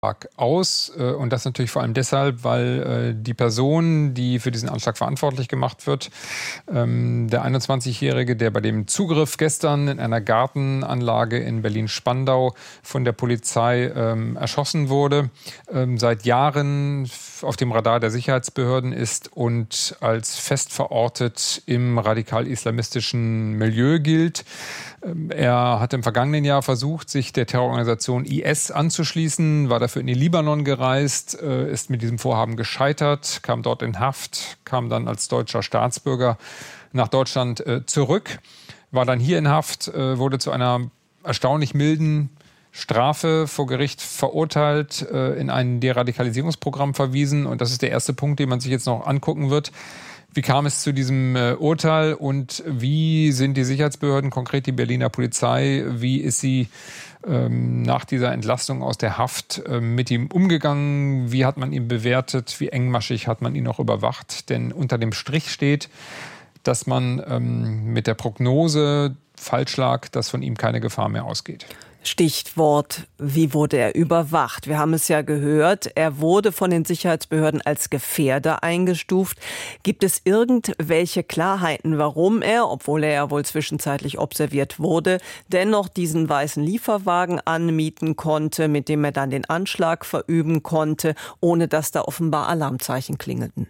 aus. Und das natürlich vor allem deshalb, weil die Person, die für diesen Anschlag verantwortlich gemacht wird, der 21-Jährige, der bei dem Zugriff gestern in einer Gartenanlage in Berlin-Spandau von der Polizei erschossen wurde, seit Jahren auf dem Radar der Sicherheitsbehörden ist und als fest verortet im radikal-islamistischen Milieu gilt. Er hat im vergangenen Jahr versucht, sich der Terrororganisation IS anzuschließen, war dafür in den Libanon gereist, ist mit diesem Vorhaben gescheitert, kam dort in Haft, kam dann als deutscher Staatsbürger nach Deutschland zurück, war dann hier in Haft, wurde zu einer erstaunlich milden Strafe vor Gericht verurteilt, in ein Deradikalisierungsprogramm verwiesen. Und das ist der erste Punkt, den man sich jetzt noch angucken wird. Wie kam es zu diesem Urteil und wie sind die Sicherheitsbehörden, konkret die Berliner Polizei, wie ist sie nach dieser Entlassung aus der Haft mit ihm umgegangen? Wie hat man ihn bewertet? Wie engmaschig hat man ihn auch überwacht? Denn unter dem Strich steht, dass man mit der Prognose falsch lag, dass von ihm keine Gefahr mehr ausgeht. Stichwort, wie wurde er überwacht? Wir haben es ja gehört, er wurde von den Sicherheitsbehörden als Gefährder eingestuft. Gibt es irgendwelche Klarheiten, warum er, obwohl er ja wohl zwischenzeitlich observiert wurde, dennoch diesen weißen Lieferwagen anmieten konnte, mit dem er dann den Anschlag verüben konnte, ohne dass da offenbar Alarmzeichen klingelten?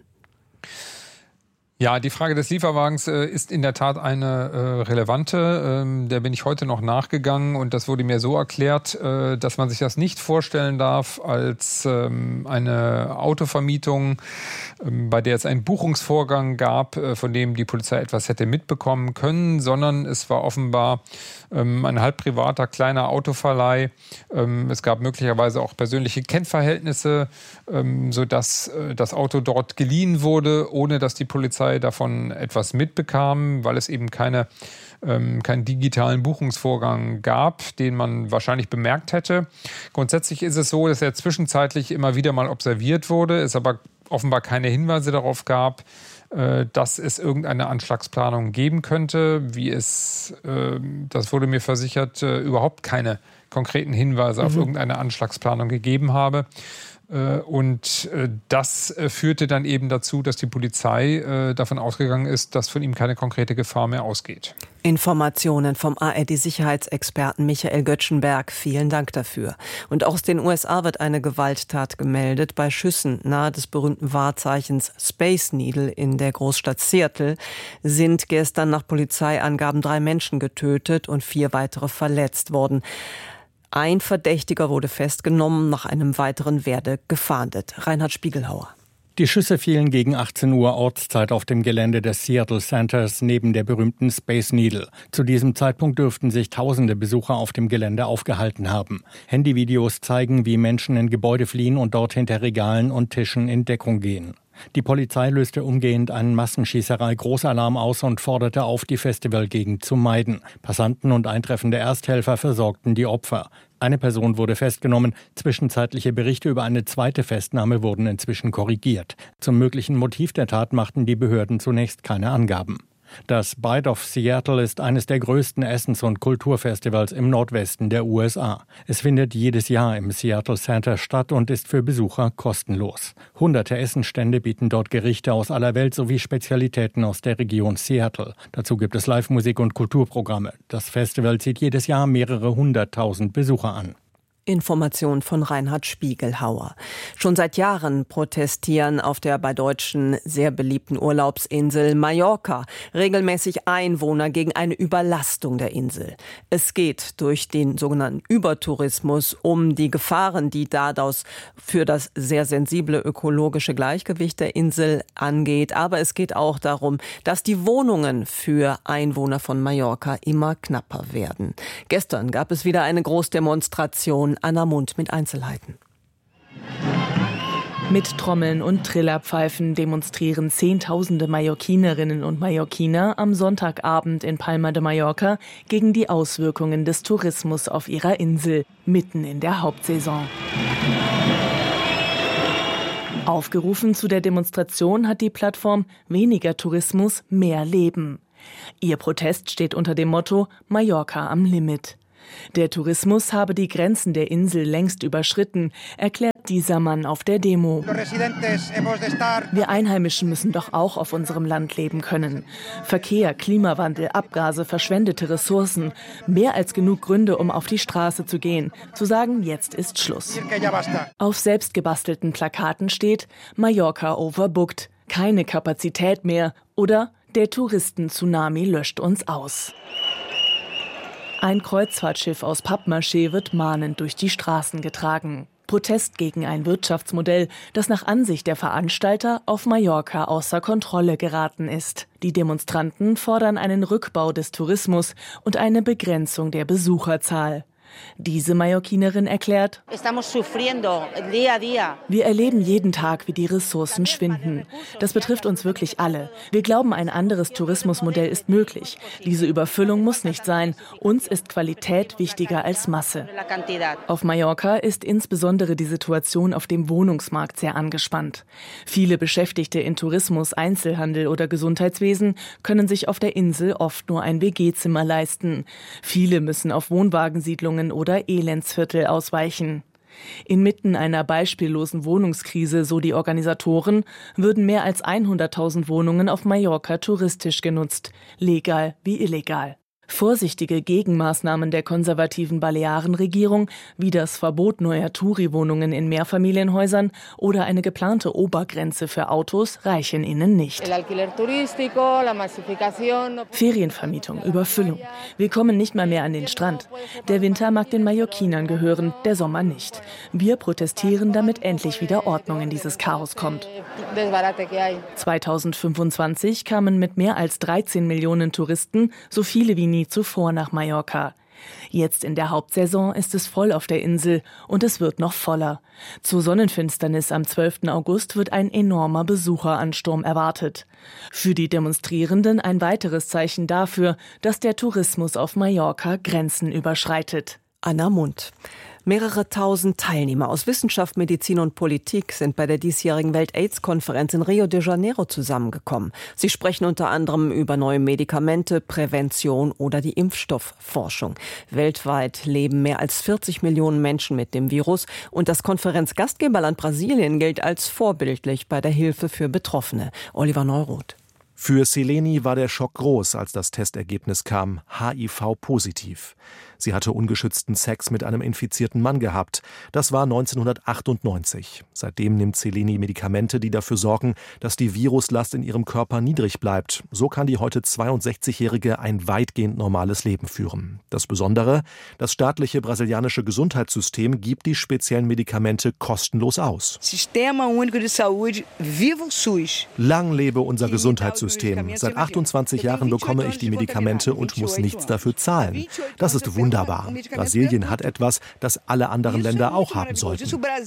Ja, die Frage des Lieferwagens ist in der Tat eine relevante. Der bin ich heute noch nachgegangen und das wurde mir so erklärt, dass man sich das nicht vorstellen darf als eine Autovermietung, bei der es einen Buchungsvorgang gab, von dem die Polizei etwas hätte mitbekommen können, sondern es war offenbar ein halb privater kleiner Autoverleih. Es gab möglicherweise auch persönliche Kennverhältnisse, sodass das Auto dort geliehen wurde, ohne dass die Polizei davon etwas mitbekam, weil es eben keinen digitalen Buchungsvorgang gab, den man wahrscheinlich bemerkt hätte. Grundsätzlich ist es so, dass er zwischenzeitlich immer wieder mal observiert wurde, es aber offenbar keine Hinweise darauf gab, dass es irgendeine Anschlagsplanung geben könnte. Das wurde mir versichert, überhaupt keine konkreten Hinweise auf irgendeine Anschlagsplanung gegeben habe. Und das führte dann eben dazu, dass die Polizei davon ausgegangen ist, dass von ihm keine konkrete Gefahr mehr ausgeht. Informationen vom ARD-Sicherheitsexperten Michael Göttschenberg. Vielen Dank dafür. Und aus den USA wird eine Gewalttat gemeldet. Bei Schüssen nahe des berühmten Wahrzeichens Space Needle in der Großstadt Seattle sind gestern nach Polizeiangaben 3 Menschen getötet und 4 weitere verletzt worden. Ein Verdächtiger wurde festgenommen, nach einem weiteren werde gefahndet. Reinhard Spiegelhauer. Die Schüsse fielen gegen 18 Uhr Ortszeit auf dem Gelände des Seattle Centers neben der berühmten Space Needle. Zu diesem Zeitpunkt dürften sich tausende Besucher auf dem Gelände aufgehalten haben. Handyvideos zeigen, wie Menschen in Gebäude fliehen und dort hinter Regalen und Tischen in Deckung gehen. Die Polizei löste umgehend einen Massenschießerei-Großalarm aus und forderte auf, die Festivalgegend zu meiden. Passanten und eintreffende Ersthelfer versorgten die Opfer. Eine Person wurde festgenommen. Zwischenzeitliche Berichte über eine zweite Festnahme wurden inzwischen korrigiert. Zum möglichen Motiv der Tat machten die Behörden zunächst keine Angaben. Das Bite of Seattle ist eines der größten Essens- und Kulturfestivals im Nordwesten der USA. Es findet jedes Jahr im Seattle Center statt und ist für Besucher kostenlos. Hunderte Essensstände bieten dort Gerichte aus aller Welt sowie Spezialitäten aus der Region Seattle. Dazu gibt es Live-Musik und Kulturprogramme. Das Festival zieht jedes Jahr mehrere 100.000 Besucher an. Information von Reinhard Spiegelhauer. Schon seit Jahren protestieren auf der bei Deutschen sehr beliebten Urlaubsinsel Mallorca regelmäßig Einwohner gegen eine Überlastung der Insel. Es geht durch den sogenannten Übertourismus um die Gefahren, die daraus für das sehr sensible ökologische Gleichgewicht der Insel angeht. Aber es geht auch darum, dass die Wohnungen für Einwohner von Mallorca immer knapper werden. Gestern gab es wieder eine Großdemonstration. Anna Mund mit Einzelheiten. Mit Trommeln und Trillerpfeifen demonstrieren Zehntausende Mallorquinerinnen und Mallorquiner am Sonntagabend in Palma de Mallorca gegen die Auswirkungen des Tourismus auf ihrer Insel, mitten in der Hauptsaison. Aufgerufen zu der Demonstration hat die Plattform Weniger Tourismus, mehr Leben. Ihr Protest steht unter dem Motto Mallorca am Limit. Der Tourismus habe die Grenzen der Insel längst überschritten, erklärt dieser Mann auf der Demo. Wir Einheimischen müssen doch auch auf unserem Land leben können. Verkehr, Klimawandel, Abgase, verschwendete Ressourcen. Mehr als genug Gründe, um auf die Straße zu gehen. Zu sagen, jetzt ist Schluss. Auf selbstgebastelten Plakaten steht Mallorca overbooked. Keine Kapazität mehr. Oder der Touristen-Tsunami löscht uns aus. Ein Kreuzfahrtschiff aus Pappmaché wird mahnend durch die Straßen getragen. Protest gegen ein Wirtschaftsmodell, das nach Ansicht der Veranstalter auf Mallorca außer Kontrolle geraten ist. Die Demonstranten fordern einen Rückbau des Tourismus und eine Begrenzung der Besucherzahl. Diese Mallorquinerin erklärt: Wir erleben jeden Tag, wie die Ressourcen schwinden. Das betrifft uns wirklich alle. Wir glauben, ein anderes Tourismusmodell ist möglich. Diese Überfüllung muss nicht sein. Uns ist Qualität wichtiger als Masse. Auf Mallorca ist insbesondere die Situation auf dem Wohnungsmarkt sehr angespannt. Viele Beschäftigte in Tourismus, Einzelhandel oder Gesundheitswesen können sich auf der Insel oft nur ein WG-Zimmer leisten. Viele müssen auf Wohnwagensiedlungen oder Elendsviertel ausweichen. Inmitten einer beispiellosen Wohnungskrise, so die Organisatoren, würden mehr als 100.000 Wohnungen auf Mallorca touristisch genutzt, legal wie illegal. Vorsichtige Gegenmaßnahmen der konservativen Balearenregierung, wie das Verbot neuer Touri-Wohnungen in Mehrfamilienhäusern oder eine geplante Obergrenze für Autos, reichen ihnen nicht. Ferienvermietung, Überfüllung. Wir kommen nicht mal mehr an den Strand. Der Winter mag den Mallorquinern gehören, der Sommer nicht. Wir protestieren, damit endlich wieder Ordnung in dieses Chaos kommt. 2025 kamen mit mehr als 13 Millionen Touristen so viele wie nie zuvor nach Mallorca. Jetzt in der Hauptsaison ist es voll auf der Insel und es wird noch voller. Zur Sonnenfinsternis am 12. August wird ein enormer Besucheransturm erwartet. Für die Demonstrierenden ein weiteres Zeichen dafür, dass der Tourismus auf Mallorca Grenzen überschreitet. Anna Mundt. Mehrere tausend Teilnehmer aus Wissenschaft, Medizin und Politik sind bei der diesjährigen Welt-AIDS-Konferenz in Rio de Janeiro zusammengekommen. Sie sprechen unter anderem über neue Medikamente, Prävention oder die Impfstoffforschung. Weltweit leben mehr als 40 Millionen Menschen mit dem Virus und das Konferenzgastgeberland Brasilien gilt als vorbildlich bei der Hilfe für Betroffene. Oliver Neuroth. Für Seleni war der Schock groß, als das Testergebnis kam, HIV-positiv. Sie hatte ungeschützten Sex mit einem infizierten Mann gehabt. Das war 1998. Seitdem nimmt Seleni Medikamente, die dafür sorgen, dass die Viruslast in ihrem Körper niedrig bleibt. So kann die heute 62-Jährige ein weitgehend normales Leben führen. Das Besondere, das staatliche brasilianische Gesundheitssystem gibt die speziellen Medikamente kostenlos aus. Sistema Único de Saúde, viva o SUS. Lang lebe unser Gesundheitssystem. Seit 28 Jahren bekomme ich die Medikamente und muss nichts dafür zahlen. Das ist wunderbar. Brasilien hat etwas, das alle anderen Länder auch haben sollten.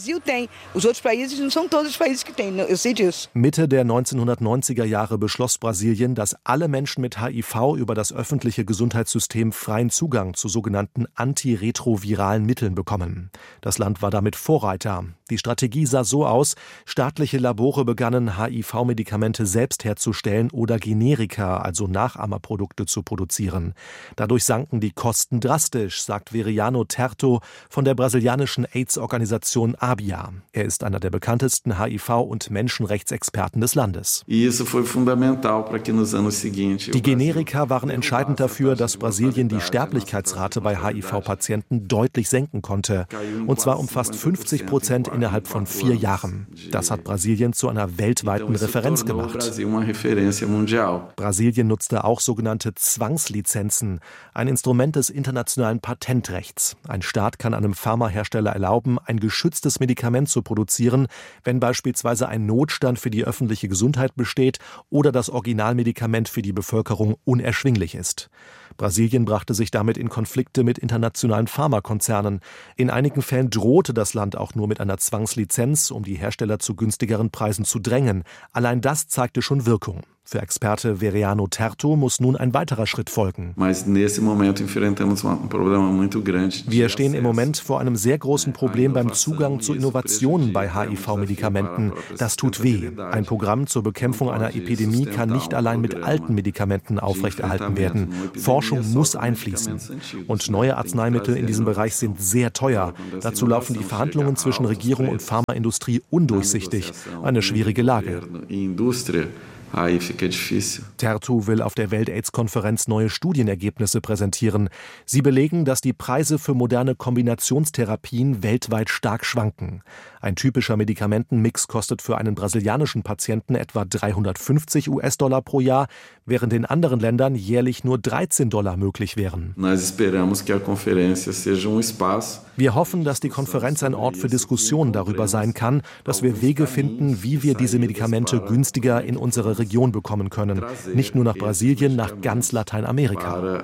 Mitte der 1990er Jahre beschloss Brasilien, dass alle Menschen mit HIV über das öffentliche Gesundheitssystem freien Zugang zu sogenannten antiretroviralen Mitteln bekommen. Das Land war damit Vorreiter. Die Strategie sah so aus: staatliche Labore begannen, HIV-Medikamente selbst herzustellen oder Generika, also Nachahmerprodukte, zu produzieren. Dadurch sanken die Kosten drastisch, sagt Veriano Terto von der brasilianischen AIDS-Organisation ABIA. Er ist einer der bekanntesten HIV- und Menschenrechtsexperten des Landes. Die Generika waren entscheidend dafür, dass Brasilien die Sterblichkeitsrate bei HIV-Patienten deutlich senken konnte. Und zwar um fast 50% innerhalb von 4 Jahren. Das hat Brasilien zu einer weltweiten Referenz gemacht. Brasilien nutzte auch sogenannte Zwangslizenzen, ein Instrument des internationalen Patentrechts. Ein Staat kann einem Pharmahersteller erlauben, ein geschütztes Medikament zu produzieren, wenn beispielsweise ein Notstand für die öffentliche Gesundheit besteht oder das Originalmedikament für die Bevölkerung unerschwinglich ist. Brasilien brachte sich damit in Konflikte mit internationalen Pharmakonzernen. In einigen Fällen drohte das Land auch nur mit einer Zwangslizenz, um die Hersteller zu günstigeren Preisen zu drängen. Allein das zeigte schon Wirkung. Für Experte Veriano Terto muss nun ein weiterer Schritt folgen. Wir stehen im Moment vor einem sehr großen Problem beim Zugang zu Innovationen bei HIV-Medikamenten. Das tut weh. Ein Programm zur Bekämpfung einer Epidemie kann nicht allein mit alten Medikamenten aufrechterhalten werden. Forschung Forschung muss einfließen. Und neue Arzneimittel in diesem Bereich sind sehr teuer. Dazu laufen die Verhandlungen zwischen Regierung und Pharmaindustrie undurchsichtig. Eine schwierige Lage. Tertu will auf der Welt-AIDS-Konferenz neue Studienergebnisse präsentieren. Sie belegen, dass die Preise für moderne Kombinationstherapien weltweit stark schwanken. Ein typischer Medikamentenmix kostet für einen brasilianischen Patienten etwa $350 pro Jahr, während in anderen Ländern jährlich nur $13 möglich wären. Wir hoffen, dass die Konferenz ein Ort für Diskussionen darüber sein kann, dass wir Wege finden, wie wir diese Medikamente günstiger in unsere Region bekommen können. Nicht nur nach Brasilien, nach ganz Lateinamerika.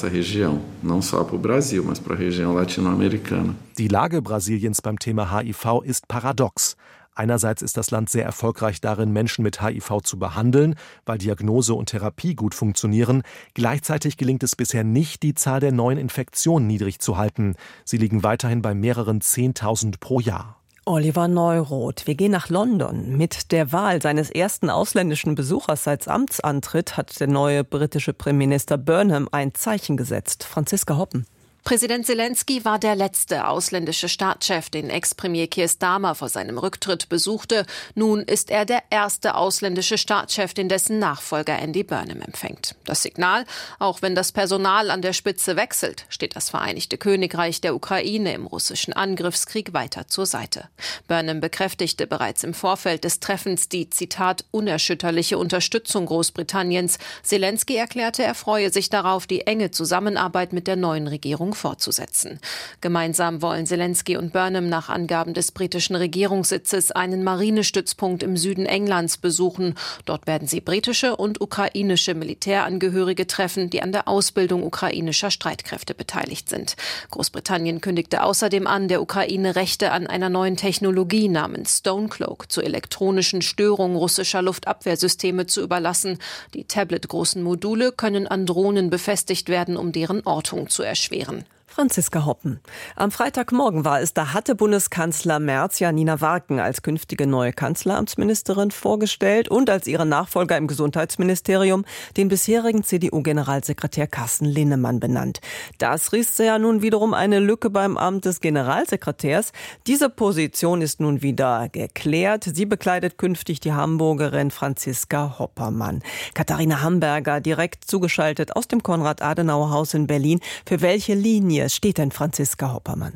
Die Lage Brasiliens beim Thema HIV ist paradox. Einerseits ist das Land sehr erfolgreich darin, Menschen mit HIV zu behandeln, weil Diagnose und Therapie gut funktionieren. Gleichzeitig gelingt es bisher nicht, die Zahl der neuen Infektionen niedrig zu halten. Sie liegen weiterhin bei mehreren 10.000 pro Jahr. Oliver Neuroth. Wir gehen nach London. Mit der Wahl seines ersten ausländischen Besuchers seit Amtsantritt hat der neue britische Premierminister Burnham ein Zeichen gesetzt. Franziska Hoppen. Präsident Zelensky war der letzte ausländische Staatschef, den Ex-Premier Keir Starmer vor seinem Rücktritt besuchte. Nun ist er der erste ausländische Staatschef, den dessen Nachfolger Andy Burnham empfängt. Das Signal: Auch wenn das Personal an der Spitze wechselt, steht das Vereinigte Königreich der Ukraine im russischen Angriffskrieg weiter zur Seite. Burnham bekräftigte bereits im Vorfeld des Treffens die, Zitat, unerschütterliche Unterstützung Großbritanniens. Zelensky erklärte, er freue sich darauf, die enge Zusammenarbeit mit der neuen Regierung fortzusetzen. Gemeinsam wollen Zelensky und Burnham nach Angaben des britischen Regierungssitzes einen Marinestützpunkt im Süden Englands besuchen. Dort werden sie britische und ukrainische Militärangehörige treffen, die an der Ausbildung ukrainischer Streitkräfte beteiligt sind. Großbritannien kündigte außerdem an, der Ukraine Rechte an einer neuen Technologie namens Stonecloak zur elektronischen Störung russischer Luftabwehrsysteme zu überlassen. Die tabletgroßen Module können an Drohnen befestigt werden, um deren Ortung zu erschweren. Franziska Hoppen. Am Freitagmorgen war es, da hatte Bundeskanzler Merz Janina Warken als künftige neue Kanzleramtsministerin vorgestellt und als ihren Nachfolger im Gesundheitsministerium den bisherigen CDU-Generalsekretär Carsten Linnemann benannt. Das riss ja nun wiederum eine Lücke beim Amt des Generalsekretärs. Diese Position ist nun wieder geklärt. Sie bekleidet künftig die Hamburgerin Franziska Hoppermann. Katharina Hamburger, direkt zugeschaltet aus dem Konrad-Adenauer-Haus in Berlin. Für welche Linie steht denn Franziska Hoppermann?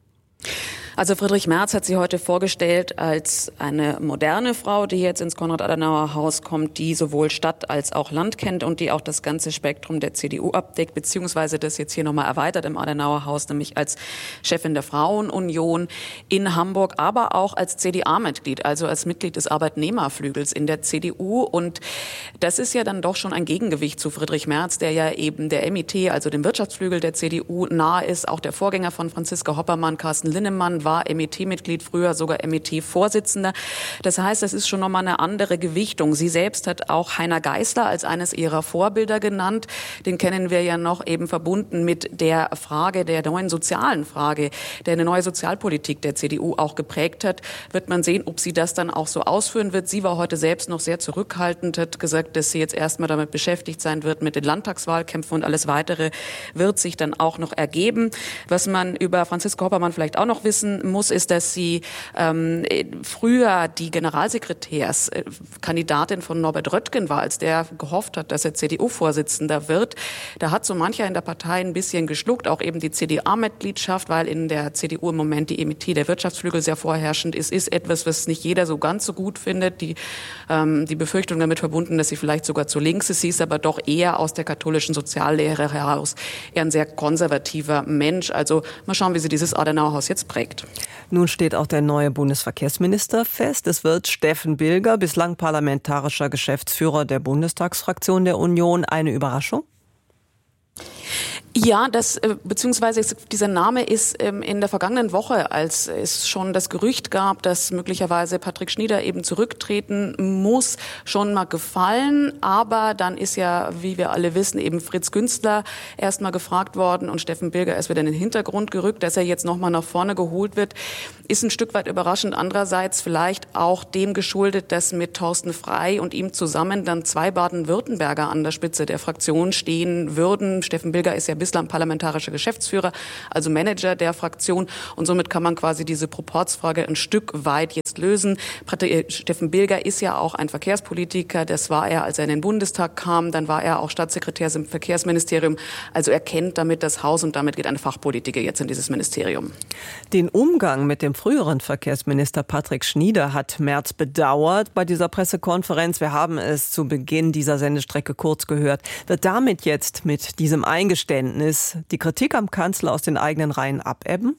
Also Friedrich Merz hat sie heute vorgestellt als eine moderne Frau, die jetzt ins Konrad-Adenauer-Haus kommt, die sowohl Stadt als auch Land kennt und die auch das ganze Spektrum der CDU abdeckt, beziehungsweise das jetzt hier nochmal erweitert im Adenauer-Haus, nämlich als Chefin der Frauenunion in Hamburg, aber auch als CDA-Mitglied, also als Mitglied des Arbeitnehmerflügels in der CDU. Und das ist ja dann doch schon ein Gegengewicht zu Friedrich Merz, der ja eben der MIT, also dem Wirtschaftsflügel der CDU, nahe ist. Auch der Vorgänger von Franziska Hoppermann, Carsten Linnemann, war MIT-Mitglied, früher sogar MIT-Vorsitzender. Das heißt, es ist schon nochmal eine andere Gewichtung. Sie selbst hat auch Heiner Geißler als eines ihrer Vorbilder genannt. Den kennen wir ja noch eben verbunden mit der Frage, der neuen sozialen Frage, der eine neue Sozialpolitik der CDU auch geprägt hat. Wird man sehen, ob sie das dann auch so ausführen wird. Sie war heute selbst noch sehr zurückhaltend, hat gesagt, dass sie jetzt erstmal damit beschäftigt sein wird mit den Landtagswahlkämpfen und alles Weitere wird sich dann auch noch ergeben. Was man über Franziska Hoppermann vielleicht auch noch wissen muss, ist, dass sie früher die Generalsekretärskandidatin von Norbert Röttgen war, als der gehofft hat, dass er CDU-Vorsitzender wird. Da hat so mancher in der Partei ein bisschen geschluckt, auch eben die CDA-Mitgliedschaft, weil in der CDU im Moment die MIT, der Wirtschaftsflügel, sehr vorherrschend ist etwas, was nicht jeder so ganz so gut findet. Die Befürchtung damit verbunden, dass sie vielleicht sogar zu links ist. Sie ist aber doch eher aus der katholischen Soziallehre heraus eher ein sehr konservativer Mensch. Also mal schauen, wie sie dieses Adenauerhaus jetzt prägt. Nun steht auch der neue Bundesverkehrsminister fest. Es wird Steffen Bilger, bislang parlamentarischer Geschäftsführer der Bundestagsfraktion der Union. Eine Überraschung? Ja, beziehungsweise dieser Name ist in der vergangenen Woche, als es schon das Gerücht gab, dass möglicherweise Patrick Schnieder eben zurücktreten muss, schon mal gefallen. Aber dann ist ja, wie wir alle wissen, eben Fritz Günzler erst mal gefragt worden und Steffen Bilger ist wieder in den Hintergrund gerückt. Dass er jetzt noch mal nach vorne geholt wird, ist ein Stück weit überraschend. Andererseits vielleicht auch dem geschuldet, dass mit Thorsten Frey und ihm zusammen dann zwei Baden-Württemberger an der Spitze der Fraktion stehen würden. bestimmt. Steffen Bilger ist ja bislang parlamentarischer Geschäftsführer, also Manager der Fraktion. Und somit kann man quasi diese Proporzfrage ein Stück weit jetzt lösen. Steffen Bilger ist ja auch ein Verkehrspolitiker. Das war er, als er in den Bundestag kam. Dann war er auch Staatssekretär im Verkehrsministerium. Also er kennt damit das Haus und damit geht ein Fachpolitiker jetzt in dieses Ministerium. Den Umgang mit dem früheren Verkehrsminister Patrick Schnieder hat Merz bedauert bei dieser Pressekonferenz. Wir haben es zu Beginn dieser Sendestrecke kurz gehört. Wird damit jetzt mit diesem Eingeständnis die Kritik am Kanzler aus den eigenen Reihen abebben?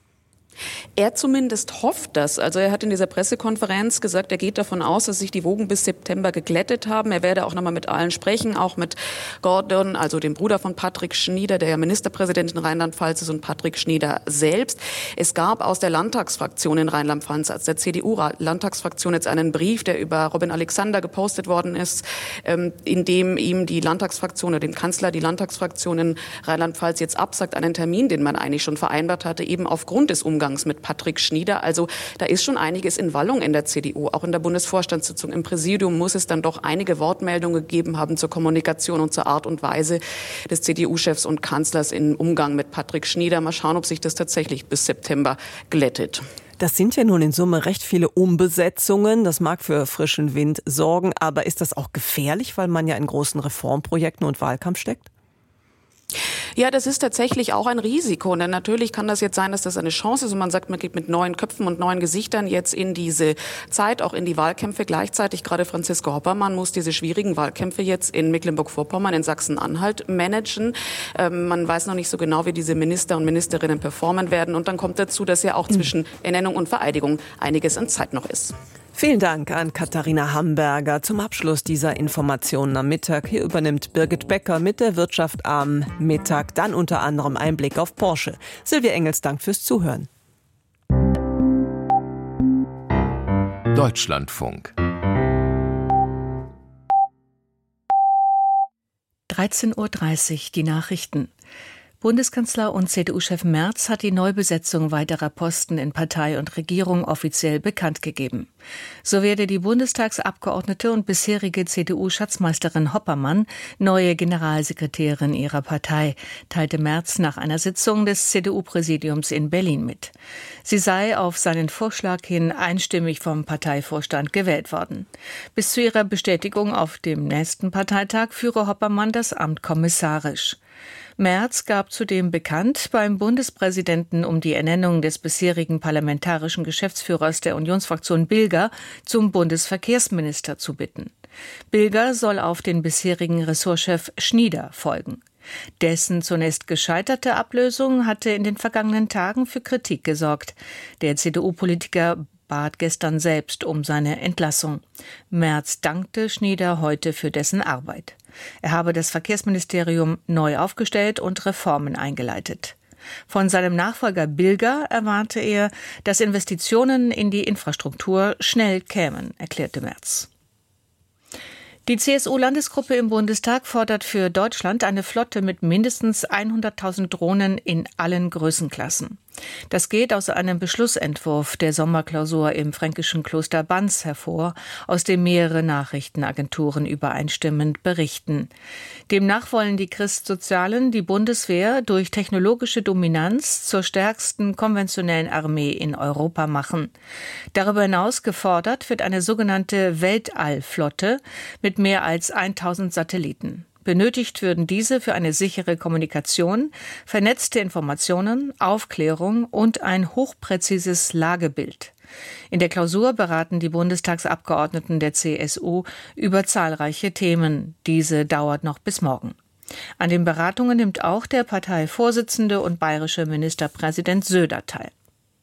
Er zumindest hofft das. Also er hat in dieser Pressekonferenz gesagt, er geht davon aus, dass sich die Wogen bis September geglättet haben. Er werde auch nochmal mit allen sprechen, auch mit Gordon, also dem Bruder von Patrick Schnieder, der ja Ministerpräsident in Rheinland-Pfalz ist, und Patrick Schnieder selbst. Es gab aus der Landtagsfraktion in Rheinland-Pfalz, als der CDU-Landtagsfraktion, jetzt einen Brief, der über Robin Alexander gepostet worden ist, in dem ihm die Landtagsfraktion oder dem Kanzler die Landtagsfraktion in Rheinland-Pfalz jetzt absagt, einen Termin, den man eigentlich schon vereinbart hatte, eben aufgrund des Umgangs mit Patrick Schnieder. Also da ist schon einiges in Wallung in der CDU. Auch in der Bundesvorstandssitzung im Präsidium muss es dann doch einige Wortmeldungen gegeben haben zur Kommunikation und zur Art und Weise des CDU-Chefs und Kanzlers im Umgang mit Patrick Schnieder. Mal schauen, ob sich das tatsächlich bis September glättet. Das sind ja nun in Summe recht viele Umbesetzungen. Das mag für frischen Wind sorgen. Aber ist das auch gefährlich, weil man ja in großen Reformprojekten und Wahlkampf steckt? Ja, das ist tatsächlich auch ein Risiko. Denn natürlich kann das jetzt sein, dass das eine Chance ist und man sagt, man geht mit neuen Köpfen und neuen Gesichtern jetzt in diese Zeit, auch in die Wahlkämpfe. Gleichzeitig gerade Franziska Hoppermann muss diese schwierigen Wahlkämpfe jetzt in Mecklenburg-Vorpommern, in Sachsen-Anhalt managen. Man weiß noch nicht so genau, wie diese Minister und Ministerinnen performen werden. Und dann kommt dazu, dass ja auch zwischen Ernennung und Vereidigung einiges an Zeit noch ist. Vielen Dank an Katharina Hamburger. Zum Abschluss dieser Informationen am Mittag. Hier übernimmt Birgit Becker mit der Wirtschaft am Mittag. Dann unter anderem ein Blick auf Porsche. Silvia Engels, Dank fürs Zuhören. Deutschlandfunk 13:30 Uhr, die Nachrichten. Bundeskanzler und CDU-Chef Merz hat die Neubesetzung weiterer Posten in Partei und Regierung offiziell bekannt gegeben. So werde die Bundestagsabgeordnete und bisherige CDU-Schatzmeisterin Hoppermann neue Generalsekretärin ihrer Partei, teilte Merz nach einer Sitzung des CDU-Präsidiums in Berlin mit. Sie sei auf seinen Vorschlag hin einstimmig vom Parteivorstand gewählt worden. Bis zu ihrer Bestätigung auf dem nächsten Parteitag führe Hoppermann das Amt kommissarisch. Merz gab zudem bekannt, beim Bundespräsidenten um die Ernennung des bisherigen parlamentarischen Geschäftsführers der Unionsfraktion Bilger zum Bundesverkehrsminister zu bitten. Bilger soll auf den bisherigen Ressortchef Schnieder folgen. Dessen zunächst gescheiterte Ablösung hatte in den vergangenen Tagen für Kritik gesorgt. Der CDU-Politiker bat gestern selbst um seine Entlassung. Merz dankte Schnieder heute für dessen Arbeit. Er habe das Verkehrsministerium neu aufgestellt und Reformen eingeleitet. Von seinem Nachfolger Bilger erwarte er, dass Investitionen in die Infrastruktur schnell kämen, erklärte Merz. Die CSU-Landesgruppe im Bundestag fordert für Deutschland eine Flotte mit mindestens 100.000 Drohnen in allen Größenklassen. Das geht aus einem Beschlussentwurf der Sommerklausur im fränkischen Kloster Banz hervor, aus dem mehrere Nachrichtenagenturen übereinstimmend berichten. Demnach wollen die Christsozialen die Bundeswehr durch technologische Dominanz zur stärksten konventionellen Armee in Europa machen. Darüber hinaus gefordert wird eine sogenannte Weltallflotte mit mehr als 1000 Satelliten. Benötigt würden diese für eine sichere Kommunikation, vernetzte Informationen, Aufklärung und ein hochpräzises Lagebild. In der Klausur beraten die Bundestagsabgeordneten der CSU über zahlreiche Themen. Diese dauert noch bis morgen. An den Beratungen nimmt auch der Parteivorsitzende und bayerische Ministerpräsident Söder teil.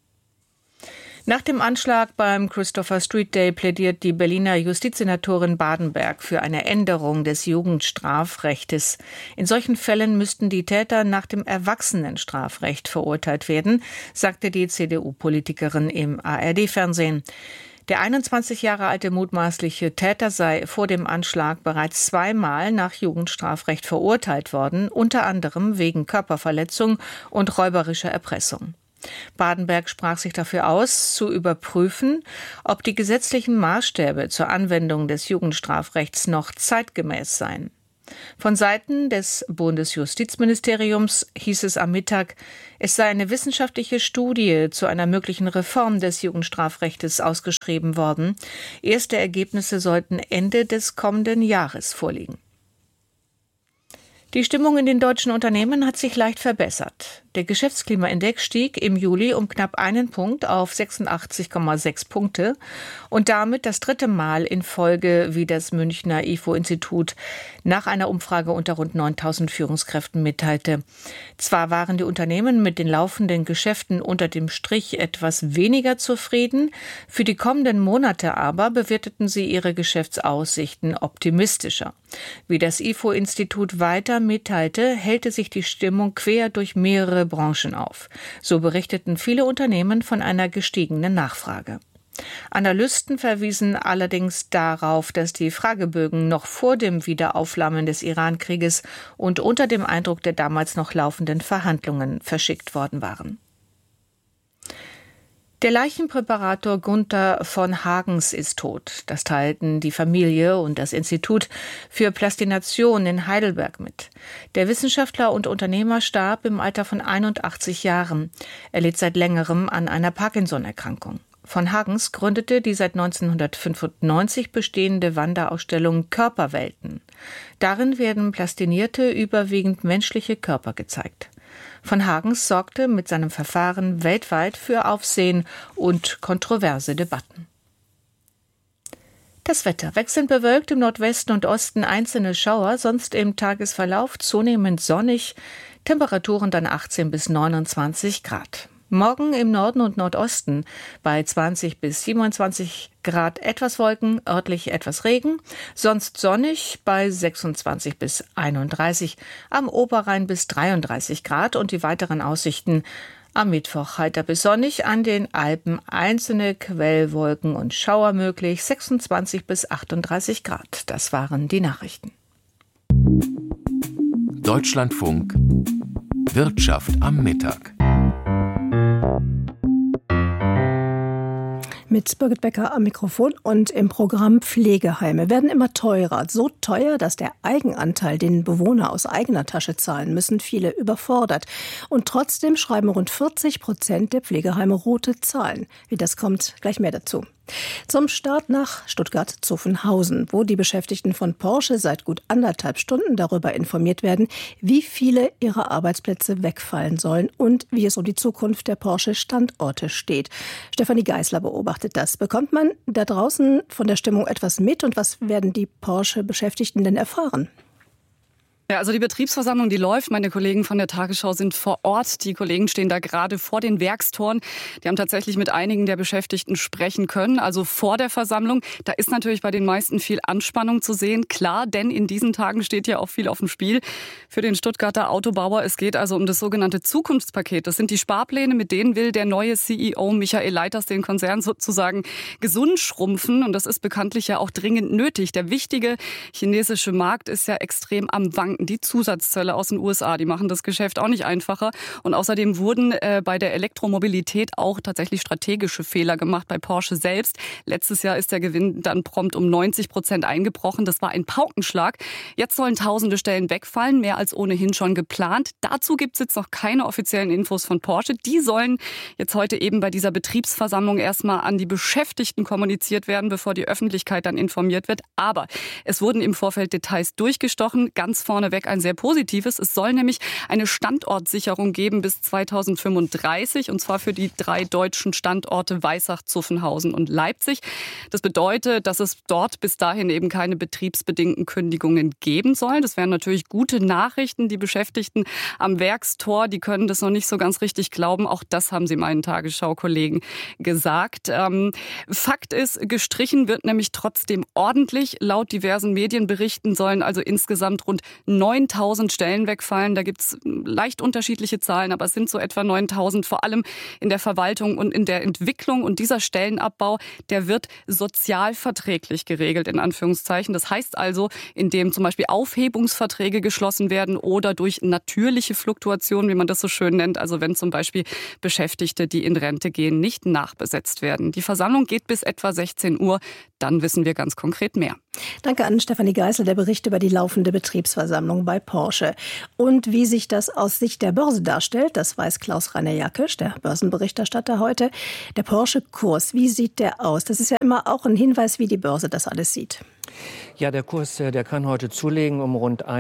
Nach dem Anschlag beim Christopher Street Day plädiert die Berliner Justizsenatorin Badenberg für eine Änderung des Jugendstrafrechtes. In solchen Fällen müssten die Täter nach dem Erwachsenenstrafrecht verurteilt werden, sagte die CDU-Politikerin im ARD-Fernsehen. Der 21 Jahre alte mutmaßliche Täter sei vor dem Anschlag bereits zweimal nach Jugendstrafrecht verurteilt worden, unter anderem wegen Körperverletzung und räuberischer Erpressung. Badenberg sprach sich dafür aus, zu überprüfen, ob die gesetzlichen Maßstäbe zur Anwendung des Jugendstrafrechts noch zeitgemäß seien. Von Seiten des Bundesjustizministeriums hieß es am Mittag, es sei eine wissenschaftliche Studie zu einer möglichen Reform des Jugendstrafrechts ausgeschrieben worden. Erste Ergebnisse sollten Ende des kommenden Jahres vorliegen. Die Stimmung in den deutschen Unternehmen hat sich leicht verbessert. Der Geschäftsklimaindex stieg im Juli um knapp 1 Punkt auf 86,6 Punkte und damit das 3. Mal in Folge, wie das Münchner IFO-Institut nach einer Umfrage unter rund 9.000 Führungskräften mitteilte. Zwar waren die Unternehmen mit den laufenden Geschäften unter dem Strich etwas weniger zufrieden, für die kommenden Monate aber bewerteten sie ihre Geschäftsaussichten optimistischer. Wie das IFO-Institut weiter mitteilte, hellte sich die Stimmung quer durch mehrere Branchen auf. So berichteten viele Unternehmen von einer gestiegenen Nachfrage. Analysten verwiesen allerdings darauf, dass die Fragebögen noch vor dem Wiederaufflammen des Iran-Krieges und unter dem Eindruck der damals noch laufenden Verhandlungen verschickt worden waren. Der Leichenpräparator Gunther von Hagens ist tot. Das teilten die Familie und das Institut für Plastination in Heidelberg mit. Der Wissenschaftler und Unternehmer starb im Alter von 81 Jahren. Er litt seit längerem an einer Parkinson-Erkrankung. Von Hagens gründete die seit 1995 bestehende Wanderausstellung Körperwelten. Darin werden plastinierte, überwiegend menschliche Körper gezeigt. Von Hagens sorgte mit seinem Verfahren weltweit für Aufsehen und kontroverse Debatten. Das Wetter: wechselnd bewölkt, im Nordwesten und Osten einzelne Schauer, sonst im Tagesverlauf zunehmend sonnig, Temperaturen dann 18 bis 29 Grad. Morgen im Norden und Nordosten bei 20 bis 27 Grad etwas Wolken, örtlich etwas Regen, sonst sonnig bei 26 bis 31, am Oberrhein bis 33 Grad und die weiteren Aussichten: am Mittwoch heiter bis sonnig, an den Alpen einzelne Quellwolken und Schauer möglich, 26 bis 38 Grad. Das waren die Nachrichten. Deutschlandfunk Wirtschaft am Mittag. Mit Birgit Becker am Mikrofon und im Programm Pflegeheime werden immer teurer. So teuer, dass der Eigenanteil, den Bewohner aus eigener Tasche zahlen müssen, viele überfordert. Und trotzdem schreiben rund 40% der Pflegeheime rote Zahlen. Wie das kommt, gleich mehr dazu. Zum Start nach Stuttgart-Zuffenhausen, wo die Beschäftigten von Porsche seit gut 1,5 Stunden darüber informiert werden, wie viele ihrer Arbeitsplätze wegfallen sollen und wie es um die Zukunft der Porsche-Standorte steht. Stefanie Geisler beobachtet das. Bekommt man da draußen von der Stimmung etwas mit und was werden die Porsche-Beschäftigten denn erfahren? Ja, also die Betriebsversammlung, die läuft. Meine Kollegen von der Tagesschau sind vor Ort. Die Kollegen stehen da gerade vor den Werkstoren. Die haben tatsächlich mit einigen der Beschäftigten sprechen können, also vor der Versammlung. Da ist natürlich bei den meisten viel Anspannung zu sehen. Klar, denn in diesen Tagen steht ja auch viel auf dem Spiel für den Stuttgarter Autobauer. Es geht also um das sogenannte Zukunftspaket. Das sind die Sparpläne, mit denen will der neue CEO Michael Leiters den Konzern sozusagen gesund schrumpfen. Und das ist bekanntlich ja auch dringend nötig. Der wichtige chinesische Markt ist ja extrem am Wanken. Die Zusatzzölle aus den USA, die machen das Geschäft auch nicht einfacher. Und außerdem wurden bei der Elektromobilität auch tatsächlich strategische Fehler gemacht bei Porsche selbst. Letztes Jahr ist der Gewinn dann prompt um 90% eingebrochen. Das war ein Paukenschlag. Jetzt sollen tausende Stellen wegfallen, mehr als ohnehin schon geplant. Dazu gibt es jetzt noch keine offiziellen Infos von Porsche. Die sollen jetzt heute eben bei dieser Betriebsversammlung erstmal an die Beschäftigten kommuniziert werden, bevor die Öffentlichkeit dann informiert wird. Aber es wurden im Vorfeld Details durchgestochen. Ganz vorneweg ein sehr positives. Es soll nämlich eine Standortsicherung geben bis 2035, und zwar für die 3 deutschen Standorte Weissach, Zuffenhausen und Leipzig. Das bedeutet, dass es dort bis dahin eben keine betriebsbedingten Kündigungen geben soll. Das wären natürlich gute Nachrichten. Die Beschäftigten am Werkstor, die können das noch nicht so ganz richtig glauben. Auch das haben sie meinen Tagesschau-Kollegen gesagt. Fakt ist, gestrichen wird nämlich trotzdem ordentlich. Laut diversen Medienberichten sollen also insgesamt rund 9.000 Stellen wegfallen. Da gibt es leicht unterschiedliche Zahlen, aber es sind so etwa 9.000, vor allem in der Verwaltung und in der Entwicklung. Und dieser Stellenabbau, der wird sozialverträglich geregelt, in Anführungszeichen. Das heißt also, indem zum Beispiel Aufhebungsverträge geschlossen werden oder durch natürliche Fluktuation, wie man das so schön nennt. Also wenn zum Beispiel Beschäftigte, die in Rente gehen, nicht nachbesetzt werden. Die Versammlung geht bis etwa 16 Uhr. dann wissen wir ganz konkret mehr. Danke an Stefanie Geißel, der Bericht über die laufende Betriebsversammlung bei Porsche. Und wie sich das aus Sicht der Börse darstellt, das weiß Klaus-Rainer Jackisch, der Börsenberichterstatter heute. Der Porsche-Kurs, wie sieht der aus? Das ist ja immer auch ein Hinweis, wie die Börse das alles sieht. Ja, der Kurs, der kann heute zulegen um rund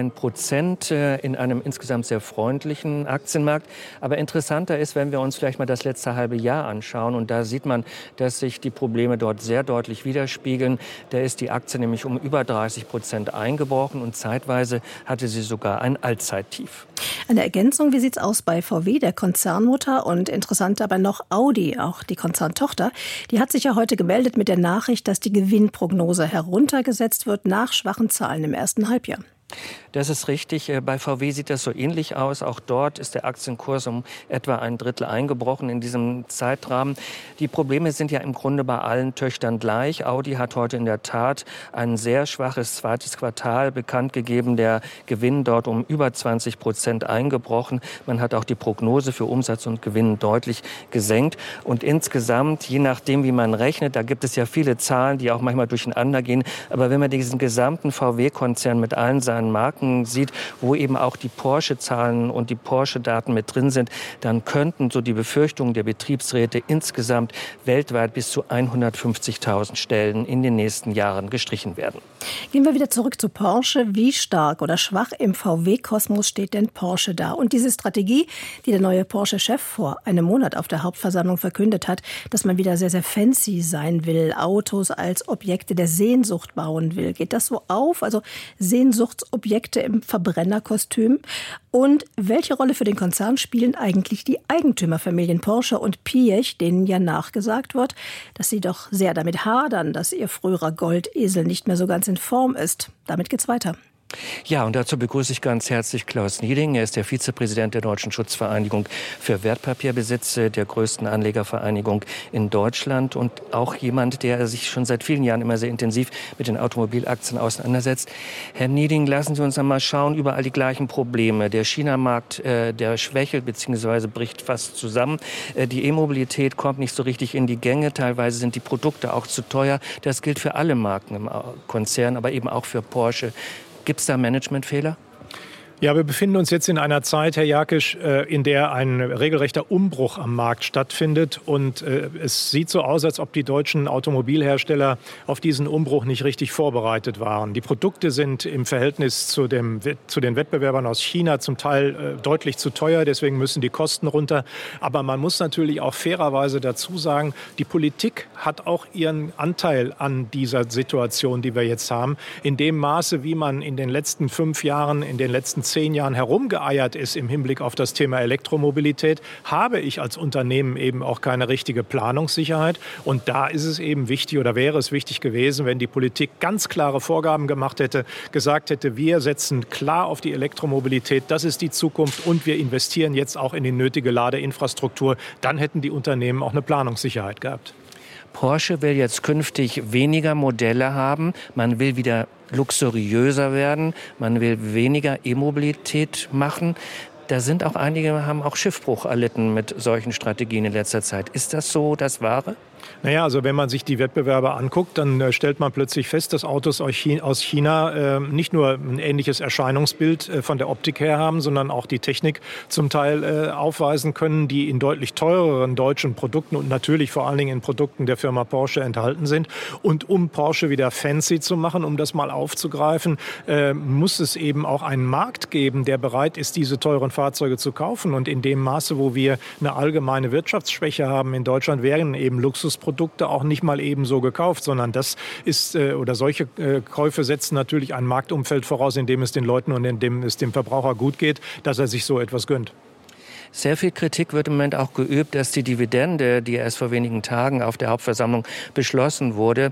1% in einem insgesamt sehr freundlichen Aktienmarkt. Aber interessanter ist, wenn wir uns vielleicht mal das letzte halbe Jahr anschauen. Und da sieht man, dass sich die Probleme dort sehr deutlich widerspiegeln. Da ist die Aktie nämlich um über 30% eingebrochen und zeitweise hatte sie sogar ein Allzeittief. Eine Ergänzung, wie sieht's aus bei VW, der Konzernmutter, und interessant dabei noch Audi, auch die Konzerntochter. Die hat sich ja heute gemeldet mit der Nachricht, dass die Gewinnprognose heruntergesetzt wird nach schwachen Zahlen im ersten Halbjahr. Das ist richtig. Bei VW sieht das so ähnlich aus. Auch dort ist der Aktienkurs um etwa ein Drittel eingebrochen in diesem Zeitrahmen. Die Probleme sind ja im Grunde bei allen Töchtern gleich. Audi hat heute in der Tat ein sehr schwaches zweites Quartal bekannt gegeben. Der Gewinn dort um über 20% eingebrochen. Man hat auch die Prognose für Umsatz und Gewinn deutlich gesenkt. Und insgesamt, je nachdem, wie man rechnet, da gibt es ja viele Zahlen, die auch manchmal durcheinander gehen. Aber wenn man diesen gesamten VW-Konzern mit allen seinen Marken sieht, wo eben auch die Porsche-Zahlen und die Porsche-Daten mit drin sind, dann könnten so die Befürchtungen der Betriebsräte insgesamt weltweit bis zu 150.000 Stellen in den nächsten Jahren gestrichen werden. Gehen wir wieder zurück zu Porsche. Wie stark oder schwach im VW-Kosmos steht denn Porsche da? Und diese Strategie, die der neue Porsche-Chef vor einem Monat auf der Hauptversammlung verkündet hat, dass man wieder sehr, sehr fancy sein will, Autos als Objekte der Sehnsucht bauen will. Geht das so auf? Also Sehnsuchtsobjekte im Verbrennerkostüm? Und welche Rolle für den Konzern spielen eigentlich die Eigentümerfamilien Porsche und Piëch, denen ja nachgesagt wird, dass sie doch sehr damit hadern, dass ihr früherer Goldesel nicht mehr so ganz in Form ist? Damit geht's weiter. Ja, und dazu begrüße ich ganz herzlich Klaus Nieding. Er ist der Vizepräsident der Deutschen Schutzvereinigung für Wertpapierbesitz, der größten Anlegervereinigung in Deutschland und auch jemand, der sich schon seit vielen Jahren immer sehr intensiv mit den Automobilaktien auseinandersetzt. Herr Nieding, lassen Sie uns einmal schauen, überall die gleichen Probleme. Der China-Markt, der schwächelt bzw. bricht fast zusammen. Die E-Mobilität kommt nicht so richtig in die Gänge. Teilweise sind die Produkte auch zu teuer. Das gilt für alle Marken im Konzern, aber eben auch für Porsche. Gibt es da Managementfehler? Ja, wir befinden uns jetzt in einer Zeit, Herr Jackisch, in der ein regelrechter Umbruch am Markt stattfindet. Und es sieht so aus, als ob die deutschen Automobilhersteller auf diesen Umbruch nicht richtig vorbereitet waren. Die Produkte sind im Verhältnis zu den Wettbewerbern aus China zum Teil deutlich zu teuer. Deswegen müssen die Kosten runter. Aber man muss natürlich auch fairerweise dazu sagen, die Politik hat auch ihren Anteil an dieser Situation, die wir jetzt haben. In dem Maße, wie man in den letzten 5 Jahren, in den letzten 10 Jahren herumgeeiert ist im Hinblick auf das Thema Elektromobilität, habe ich als Unternehmen eben auch keine richtige Planungssicherheit. Und da ist es eben wichtig oder wäre es wichtig gewesen, wenn die Politik ganz klare Vorgaben gemacht hätte, gesagt hätte, wir setzen klar auf die Elektromobilität, das ist die Zukunft und wir investieren jetzt auch in die nötige Ladeinfrastruktur. Dann hätten die Unternehmen auch eine Planungssicherheit gehabt. Porsche will jetzt künftig weniger Modelle haben. Man will wieder luxuriöser werden. Man will weniger E-Mobilität machen. Da sind auch einige, haben auch Schiffbruch erlitten mit solchen Strategien in letzter Zeit. Ist das so das Wahre? Naja, also wenn man sich die Wettbewerber anguckt, dann stellt man plötzlich fest, dass Autos aus China nicht nur ein ähnliches Erscheinungsbild von der Optik her haben, sondern auch die Technik zum Teil aufweisen können, die in deutlich teureren deutschen Produkten und natürlich vor allen Dingen in Produkten der Firma Porsche enthalten sind. Und um Porsche wieder fancy zu machen, um das mal aufzugreifen, muss es eben auch einen Markt geben, der bereit ist, diese teuren Fahrzeuge zu kaufen. Und in dem Maße, wo wir eine allgemeine Wirtschaftsschwäche haben in Deutschland, wären eben Luxusprodukte auch nicht mal eben so gekauft, sondern das ist oder solche Käufe setzen natürlich ein Marktumfeld voraus, in dem es den Leuten und in dem es dem Verbraucher gut geht, dass er sich so etwas gönnt. Sehr viel Kritik wird im Moment auch geübt, dass die Dividende, die erst vor wenigen Tagen auf der Hauptversammlung beschlossen wurde,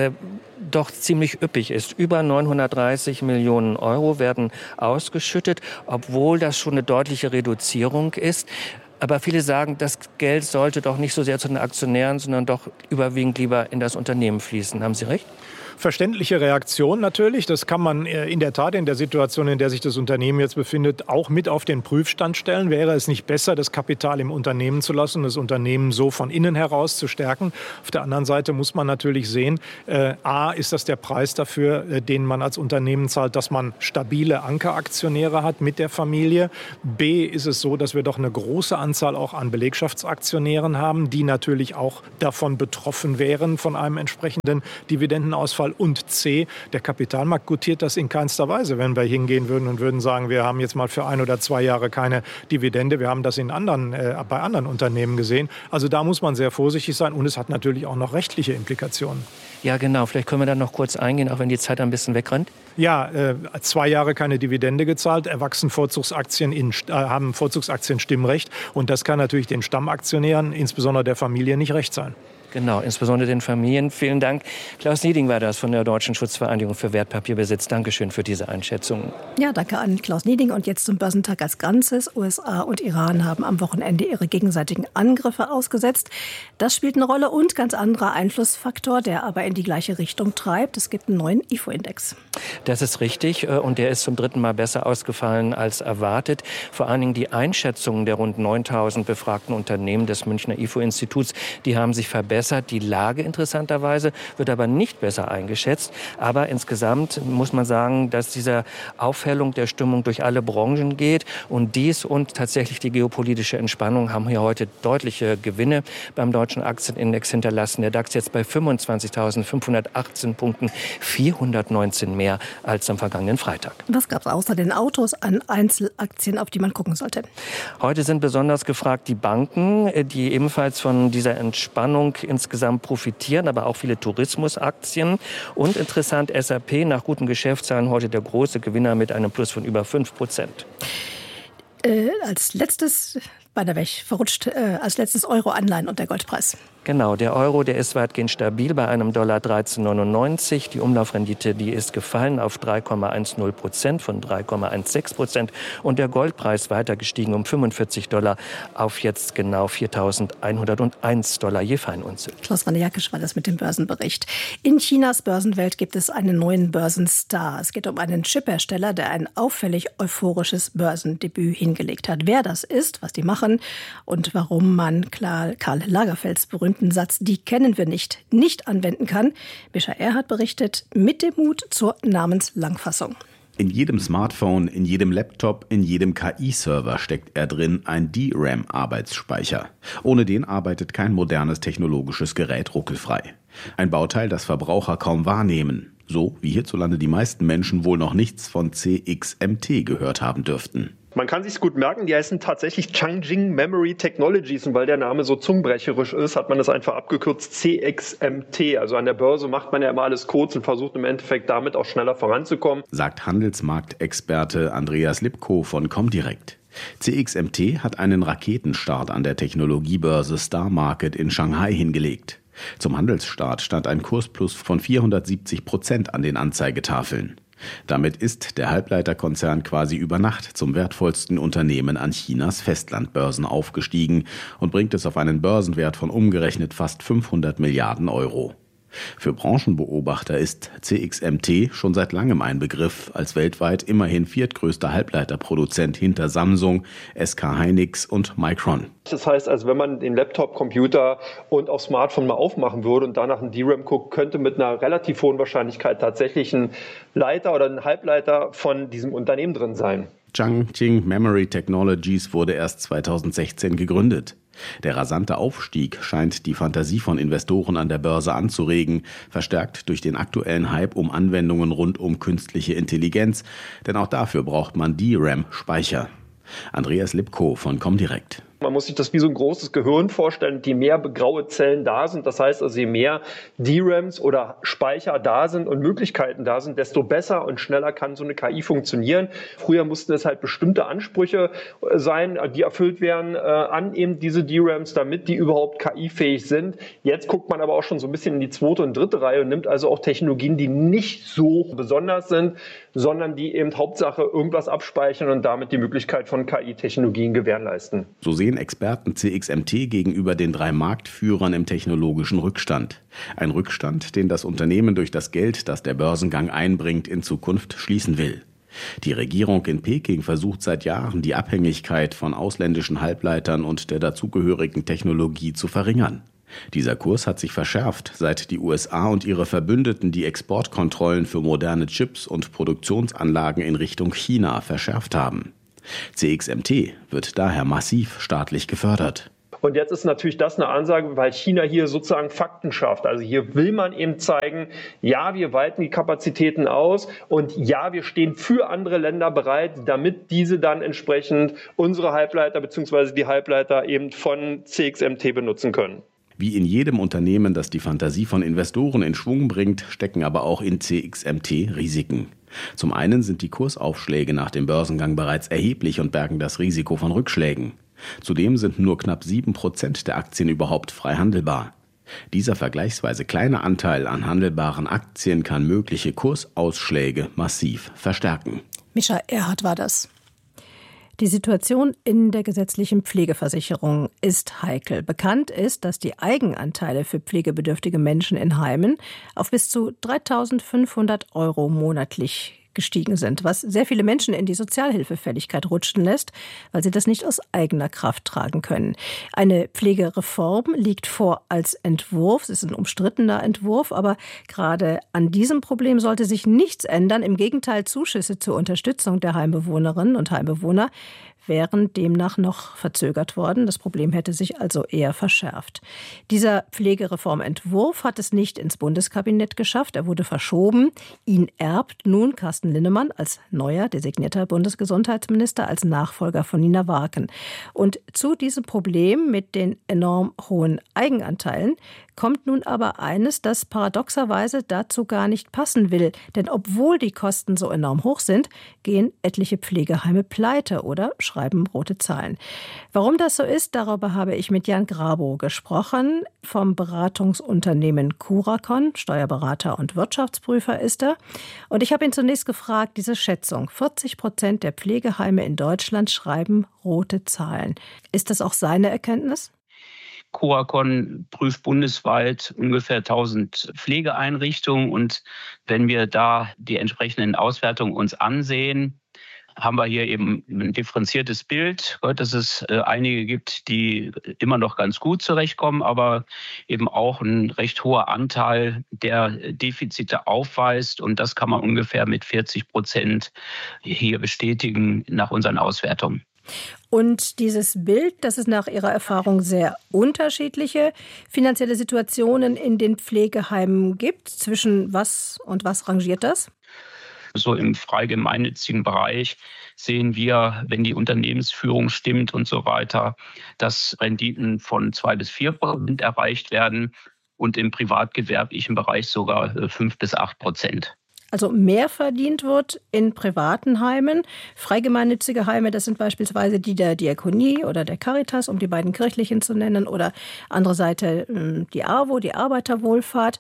doch ziemlich üppig ist. Über 930 Millionen Euro werden ausgeschüttet, obwohl das schon eine deutliche Reduzierung ist. Aber viele sagen, das Geld sollte doch nicht so sehr zu den Aktionären, sondern doch überwiegend lieber in das Unternehmen fließen. Haben Sie recht? Verständliche Reaktion natürlich. Das kann man in der Tat in der Situation, in der sich das Unternehmen jetzt befindet, auch mit auf den Prüfstand stellen. Wäre es nicht besser, das Kapital im Unternehmen zu lassen, das Unternehmen so von innen heraus zu stärken? Auf der anderen Seite muss man natürlich sehen, A, ist das der Preis dafür, den man als Unternehmen zahlt, dass man stabile Ankeraktionäre hat mit der Familie. B, ist es so, dass wir doch eine große Anzahl auch an Belegschaftsaktionären haben, die natürlich auch davon betroffen wären, von einem entsprechenden Dividendenausfall. Und C, der Kapitalmarkt gutiert das in keinster Weise, wenn wir hingehen würden und würden sagen, wir haben jetzt mal für 1 oder 2 Jahre keine Dividende. Wir haben das bei anderen Unternehmen gesehen. Also da muss man sehr vorsichtig sein und es hat natürlich auch noch rechtliche Implikationen. Ja, genau. Vielleicht können wir da noch kurz eingehen, auch wenn die Zeit ein bisschen wegrennt. Ja, 2 Jahre keine Dividende gezahlt, haben Vorzugsaktien Stimmrecht und das kann natürlich den Stammaktionären, insbesondere der Familie, nicht recht sein. Genau, insbesondere den Familien. Vielen Dank. Klaus Nieding war das von der Deutschen Schutzvereinigung für Wertpapierbesitz. Dankeschön für diese Einschätzung. Ja, danke an Klaus Nieding. Und jetzt zum Börsentag als Ganzes. USA und Iran haben am Wochenende ihre gegenseitigen Angriffe ausgesetzt. Das spielt eine Rolle und ganz anderer Einflussfaktor, der aber in die gleiche Richtung treibt. Es gibt einen neuen IFO-Index. Das ist richtig und der ist zum 3. Mal besser ausgefallen als erwartet. Vor allen Dingen die Einschätzungen der rund 9.000 befragten Unternehmen des Münchner IFO-Instituts, die haben sich verbessert. Die Lage interessanterweise wird aber nicht besser eingeschätzt. Aber insgesamt muss man sagen, dass diese Aufhellung der Stimmung durch alle Branchen geht. Und dies und tatsächlich die geopolitische Entspannung haben hier heute deutliche Gewinne beim deutschen Aktienindex hinterlassen. Der DAX jetzt bei 25.518 Punkten, 419 mehr als am vergangenen Freitag. Was gab es außer den Autos an Einzelaktien, auf die man gucken sollte? Heute sind besonders gefragt die Banken, die ebenfalls von dieser Entspannung insgesamt profitieren, aber auch viele Tourismusaktien. Und interessant, SAP nach guten Geschäftszahlen heute der große Gewinner mit einem Plus von über 5%. Als letztes, als letztes Euro-Anleihen und der Goldpreis. Genau, der Euro, der ist weitgehend stabil bei einem Dollar 13,99. Die Umlaufrendite, die ist gefallen auf 3,10% von 3,16%. Und der Goldpreis weiter gestiegen um $45 auf jetzt genau $4.101 je Feinunze. Klaus Jakisch war das mit dem Börsenbericht. In Chinas Börsenwelt gibt es einen neuen Börsenstar. Es geht um einen Chiphersteller, der ein auffällig euphorisches Börsendebüt hingelegt hat. Wer das ist, was die machen und warum man Karl Lagerfelds berühmten Satz, die kennen wir nicht anwenden kann. Mischa Erhardt berichtet mit dem Mut zur Namenslangfassung. In jedem Smartphone, in jedem Laptop, in jedem KI-Server steckt er drin, ein DRAM-Arbeitsspeicher. Ohne den arbeitet kein modernes technologisches Gerät ruckelfrei. Ein Bauteil, das Verbraucher kaum wahrnehmen. So wie hierzulande die meisten Menschen wohl noch nichts von CXMT gehört haben dürften. Man kann sich's gut merken, die heißen tatsächlich Changing Memory Technologies und weil der Name so zungenbrecherisch ist, hat man das einfach abgekürzt CXMT. Also an der Börse macht man ja immer alles kurz und versucht im Endeffekt damit auch schneller voranzukommen. Sagt Handelsmarktexperte Andreas Lipkow von Comdirect. CXMT hat einen Raketenstart an der Technologiebörse Star Market in Shanghai hingelegt. Zum Handelsstart stand ein Kursplus von 470% an den Anzeigetafeln. Damit ist der Halbleiterkonzern quasi über Nacht zum wertvollsten Unternehmen an Chinas Festlandbörsen aufgestiegen und bringt es auf einen Börsenwert von umgerechnet fast 500 Milliarden Euro. Für Branchenbeobachter ist CXMT schon seit langem ein Begriff, als weltweit immerhin viertgrößter Halbleiterproduzent hinter Samsung, SK Hynix und Micron. Das heißt also, wenn man den Laptop, Computer und auch Smartphone mal aufmachen würde und danach ein DRAM guckt, könnte mit einer relativ hohen Wahrscheinlichkeit tatsächlich ein Leiter oder ein Halbleiter von diesem Unternehmen drin sein. Changing Memory Technologies wurde erst 2016 gegründet. Der rasante Aufstieg scheint die Fantasie von Investoren an der Börse anzuregen, verstärkt durch den aktuellen Hype um Anwendungen rund um künstliche Intelligenz, denn auch dafür braucht man DRAM-Speicher. Andreas Lipkow von Comdirect. Man muss sich das wie so ein großes Gehirn vorstellen, je mehr graue Zellen da sind, das heißt also je mehr DRAMs oder Speicher da sind und Möglichkeiten da sind, desto besser und schneller kann so eine KI funktionieren. Früher mussten es halt bestimmte Ansprüche sein, die erfüllt werden an eben diese DRAMs, damit die überhaupt KI-fähig sind. Jetzt guckt man aber auch schon so ein bisschen in die 2. und 3. Reihe und nimmt also auch Technologien, die nicht so besonders sind, sondern die eben Hauptsache irgendwas abspeichern und damit die Möglichkeit von KI-Technologien gewährleisten. So sehen sehen Experten CXMT gegenüber den 3 Marktführern im technologischen Rückstand. Ein Rückstand, den das Unternehmen durch das Geld, das der Börsengang einbringt, in Zukunft schließen will. Die Regierung in Peking versucht seit Jahren, die Abhängigkeit von ausländischen Halbleitern und der dazugehörigen Technologie zu verringern. Dieser Kurs hat sich verschärft, seit die USA und ihre Verbündeten die Exportkontrollen für moderne Chips und Produktionsanlagen in Richtung China verschärft haben. CXMT wird daher massiv staatlich gefördert. Und jetzt ist natürlich das eine Ansage, weil China hier sozusagen Fakten schafft. Also hier will man eben zeigen, ja, wir weiten die Kapazitäten aus und ja, wir stehen für andere Länder bereit, damit diese dann entsprechend unsere Halbleiter bzw. die Halbleiter eben von CXMT benutzen können. Wie in jedem Unternehmen, das die Fantasie von Investoren in Schwung bringt, stecken aber auch in CXMT Risiken. Zum einen sind die Kursaufschläge nach dem Börsengang bereits erheblich und bergen das Risiko von Rückschlägen. Zudem sind nur knapp 7% der Aktien überhaupt frei handelbar. Dieser vergleichsweise kleine Anteil an handelbaren Aktien kann mögliche Kursausschläge massiv verstärken. Mischa Erhardt war das. Die Situation in der gesetzlichen Pflegeversicherung ist heikel. Bekannt ist, dass die Eigenanteile für pflegebedürftige Menschen in Heimen auf bis zu 3.500 € monatlich gestiegen sind, was sehr viele Menschen in die Sozialhilfefälligkeit rutschen lässt, weil sie das nicht aus eigener Kraft tragen können. Eine Pflegereform liegt vor als Entwurf. Es ist ein umstrittener Entwurf, aber gerade an diesem Problem sollte sich nichts ändern. Im Gegenteil, Zuschüsse zur Unterstützung der Heimbewohnerinnen und Heimbewohner wären demnach noch verzögert worden. Das Problem hätte sich also eher verschärft. Dieser Pflegereformentwurf hat es nicht ins Bundeskabinett geschafft. Er wurde verschoben. Ihn erbt nun Carsten Linnemann als neuer designierter Bundesgesundheitsminister, als Nachfolger von Nina Warken. Und zu diesem Problem mit den enorm hohen Eigenanteilen kommt nun aber eines, das paradoxerweise dazu gar nicht passen will. Denn obwohl die Kosten so enorm hoch sind, gehen etliche Pflegeheime pleite oder schreiben rote Zahlen. Warum das so ist, darüber habe ich mit Jan Grabow gesprochen. Vom Beratungsunternehmen Curacon, Steuerberater und Wirtschaftsprüfer ist er. Und ich habe ihn zunächst gefragt, diese Schätzung, 40% der Pflegeheime in Deutschland schreiben rote Zahlen. Ist das auch seine Erkenntnis? Curacon prüft bundesweit ungefähr 1000 Pflegeeinrichtungen. Und wenn wir da die entsprechenden Auswertungen uns ansehen, haben wir hier eben ein differenziertes Bild, dass es einige gibt, die immer noch ganz gut zurechtkommen, aber eben auch ein recht hoher Anteil, der Defizite aufweist. Und das kann man ungefähr mit 40% hier bestätigen nach unseren Auswertungen. Und dieses Bild, dass es nach Ihrer Erfahrung sehr unterschiedliche finanzielle Situationen in den Pflegeheimen gibt, zwischen was und was rangiert das? So im frei gemeinnützigen Bereich sehen wir, wenn die Unternehmensführung stimmt und so weiter, dass Renditen von 2-4% erreicht werden und im privatgewerblichen Bereich sogar 5-8%. Also mehr verdient wird in privaten Heimen. Freigemeinnützige Heime, das sind beispielsweise die der Diakonie oder der Caritas, um die beiden kirchlichen zu nennen, oder andere Seite die AWO, die Arbeiterwohlfahrt.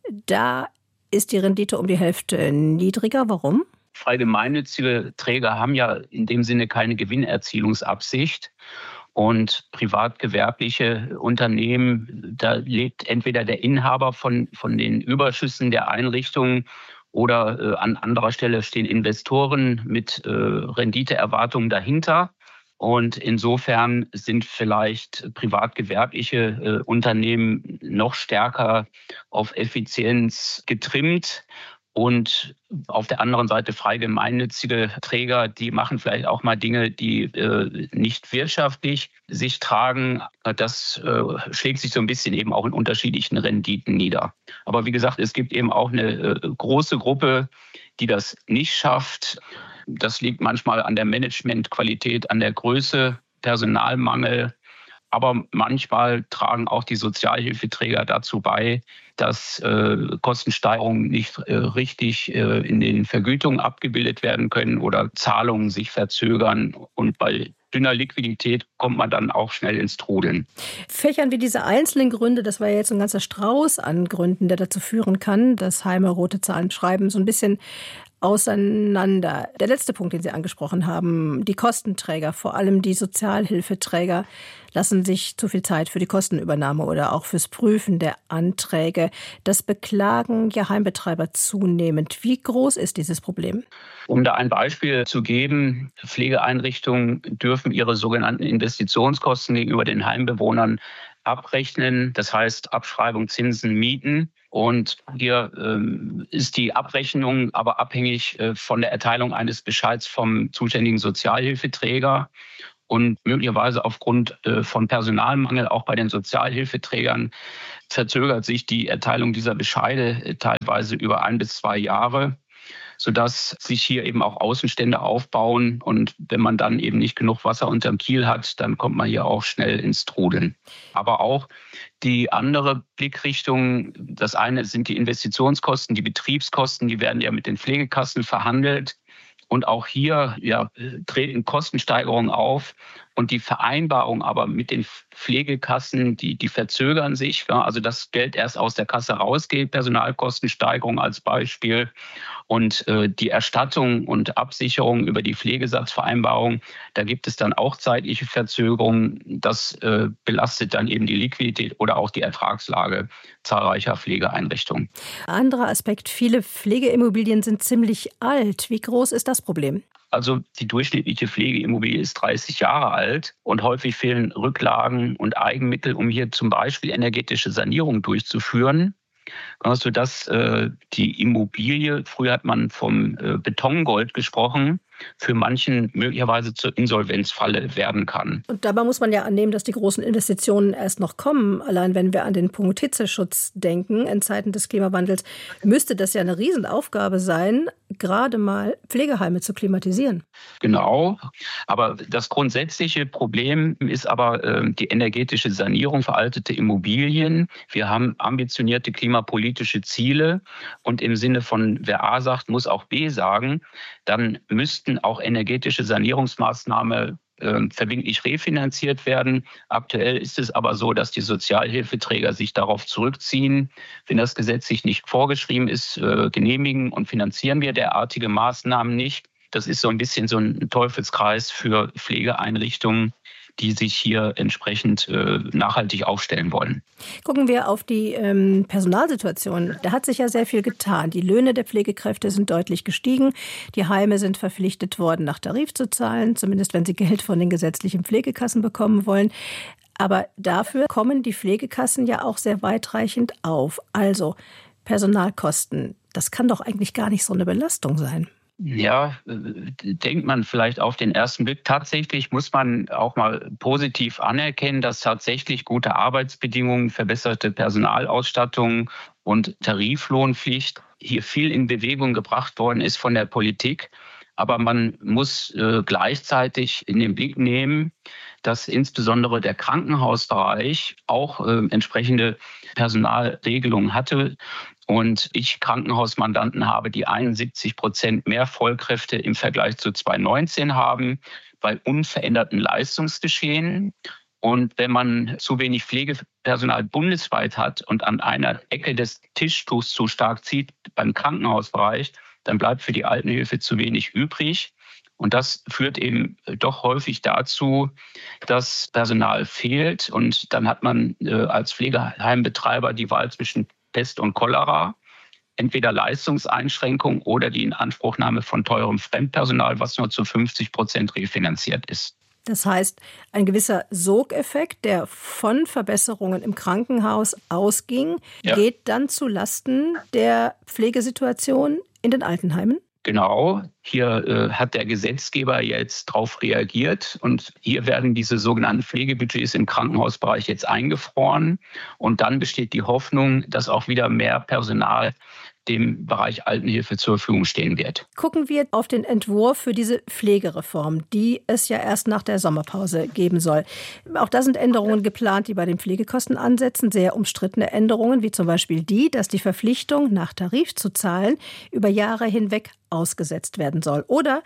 Da ist die Rendite um die Hälfte niedriger. Warum? Freigemeinnützige Träger haben ja in dem Sinne keine Gewinnerzielungsabsicht. Und privatgewerbliche Unternehmen, da lebt entweder der Inhaber von den Überschüssen der Einrichtungen oder an anderer Stelle stehen Investoren mit Renditeerwartungen dahinter. Und insofern sind vielleicht privatgewerbliche Unternehmen noch stärker auf Effizienz getrimmt. Und auf der anderen Seite frei gemeinnützige Träger, die machen vielleicht auch mal Dinge, die nicht wirtschaftlich sich tragen. Das schlägt sich so ein bisschen eben auch in unterschiedlichen Renditen nieder. Aber wie gesagt, es gibt eben auch eine große Gruppe, die das nicht schafft. Das liegt manchmal an der Managementqualität, an der Größe, Personalmangel. Aber manchmal tragen auch die Sozialhilfeträger dazu bei, dass Kostensteigerungen nicht richtig in den Vergütungen abgebildet werden können oder Zahlungen sich verzögern. Und bei dünner Liquidität kommt man dann auch schnell ins Trudeln. Fächern wir diese einzelnen Gründe, das war ja jetzt ein ganzer Strauß an Gründen, der dazu führen kann, dass Heime rote Zahlen schreiben, so ein bisschen auseinander. Der letzte Punkt, den Sie angesprochen haben, die Kostenträger, vor allem die Sozialhilfeträger, lassen sich zu viel Zeit für die Kostenübernahme oder auch fürs Prüfen der Anträge. Das beklagen ja Heimbetreiber zunehmend. Wie groß ist dieses Problem? Um da ein Beispiel zu geben, Pflegeeinrichtungen dürfen ihre sogenannten Investitionskosten gegenüber den Heimbewohnern abrechnen. Das heißt Abschreibung, Zinsen, Mieten. Und hier ist die Abrechnung aber abhängig von der Erteilung eines Bescheids vom zuständigen Sozialhilfeträger. Und möglicherweise aufgrund von Personalmangel auch bei den Sozialhilfeträgern verzögert sich die Erteilung dieser Bescheide teilweise über 1 bis 2 Jahre, sodass sich hier eben auch Außenstände aufbauen. Und wenn man dann eben nicht genug Wasser unterm Kiel hat, dann kommt man hier auch schnell ins Trudeln. Aber auch die andere Blickrichtung, das eine sind die Investitionskosten, die Betriebskosten, die werden ja mit den Pflegekassen verhandelt. Und auch hier treten Kostensteigerungen auf. Und die Vereinbarung aber mit den Pflegekassen, die verzögern sich. Ja, also das Geld erst aus der Kasse rausgeht, Personalkostensteigerung als Beispiel. Und die Erstattung und Absicherung über die Pflegesatzvereinbarung, da gibt es dann auch zeitliche Verzögerungen. Das belastet dann eben die Liquidität oder auch die Ertragslage zahlreicher Pflegeeinrichtungen. Anderer Aspekt, viele Pflegeimmobilien sind ziemlich alt. Wie groß ist das Problem? Also die durchschnittliche Pflegeimmobilie ist 30 Jahre alt und häufig fehlen Rücklagen und Eigenmittel, um hier zum Beispiel energetische Sanierung durchzuführen. Sodass die Immobilie, früher hat man vom Betongold gesprochen, für manchen möglicherweise zur Insolvenzfalle werden kann. Und dabei muss man ja annehmen, dass die großen Investitionen erst noch kommen. Allein wenn wir an den Punkt Hitzeschutz denken, in Zeiten des Klimawandels, müsste das ja eine Riesenaufgabe sein, gerade mal Pflegeheime zu klimatisieren. Genau, aber das grundsätzliche Problem ist aber die energetische Sanierung veralteter Immobilien. Wir haben ambitionierte klimapolitische Ziele und im Sinne von wer A sagt, muss auch B sagen, dann müssten auch energetische Sanierungsmaßnahmen verbindlich refinanziert werden. Aktuell ist es aber so, dass die Sozialhilfeträger sich darauf zurückziehen. Wenn das gesetzlich nicht vorgeschrieben ist, genehmigen und finanzieren wir derartige Maßnahmen nicht. Das ist so ein bisschen so ein Teufelskreis für Pflegeeinrichtungen, die sich hier entsprechend nachhaltig aufstellen wollen. Gucken wir auf die Personalsituation. Da hat sich ja sehr viel getan. Die Löhne der Pflegekräfte sind deutlich gestiegen. Die Heime sind verpflichtet worden, nach Tarif zu zahlen, zumindest wenn sie Geld von den gesetzlichen Pflegekassen bekommen wollen. Aber dafür kommen die Pflegekassen ja auch sehr weitreichend auf. Also Personalkosten, das kann doch eigentlich gar nicht so eine Belastung sein. Ja, denkt man vielleicht auf den ersten Blick. Tatsächlich muss man auch mal positiv anerkennen, dass tatsächlich gute Arbeitsbedingungen, verbesserte Personalausstattung und Tariflohnpflicht hier viel in Bewegung gebracht worden ist von der Politik. Aber man muss gleichzeitig in den Blick nehmen, dass insbesondere der Krankenhausbereich auch entsprechende Personalregelungen hatte. Und ich Krankenhausmandanten habe, die 71% mehr Vollkräfte im Vergleich zu 2019 haben, bei unveränderten Leistungsgeschehen. Und wenn man zu wenig Pflegepersonal bundesweit hat und an einer Ecke des Tischtuchs zu stark zieht beim Krankenhausbereich, dann bleibt für die Altenhilfe zu wenig übrig. Und das führt eben doch häufig dazu, dass Personal fehlt. Und dann hat man als Pflegeheimbetreiber die Wahl zwischen Pest und Cholera, entweder Leistungseinschränkung oder die Inanspruchnahme von teurem Fremdpersonal, was nur zu 50% refinanziert ist. Das heißt, ein gewisser Sogeffekt, der von Verbesserungen im Krankenhaus ausging, geht dann zu Lasten der Pflegesituation in den Altenheimen? Genau, hier hat der Gesetzgeber jetzt darauf reagiert und hier werden diese sogenannten Pflegebudgets im Krankenhausbereich jetzt eingefroren und dann besteht die Hoffnung, dass auch wieder mehr Personal dem Bereich Altenhilfe zur Verfügung stehen wird. Gucken wir auf den Entwurf für diese Pflegereform, die es ja erst nach der Sommerpause geben soll. Auch da sind Änderungen geplant, die bei den Pflegekosten ansetzen, sehr umstrittene Änderungen, wie zum Beispiel die, dass die Verpflichtung, nach Tarif zu zahlen, über Jahre hinweg ausgesetzt werden soll. Oder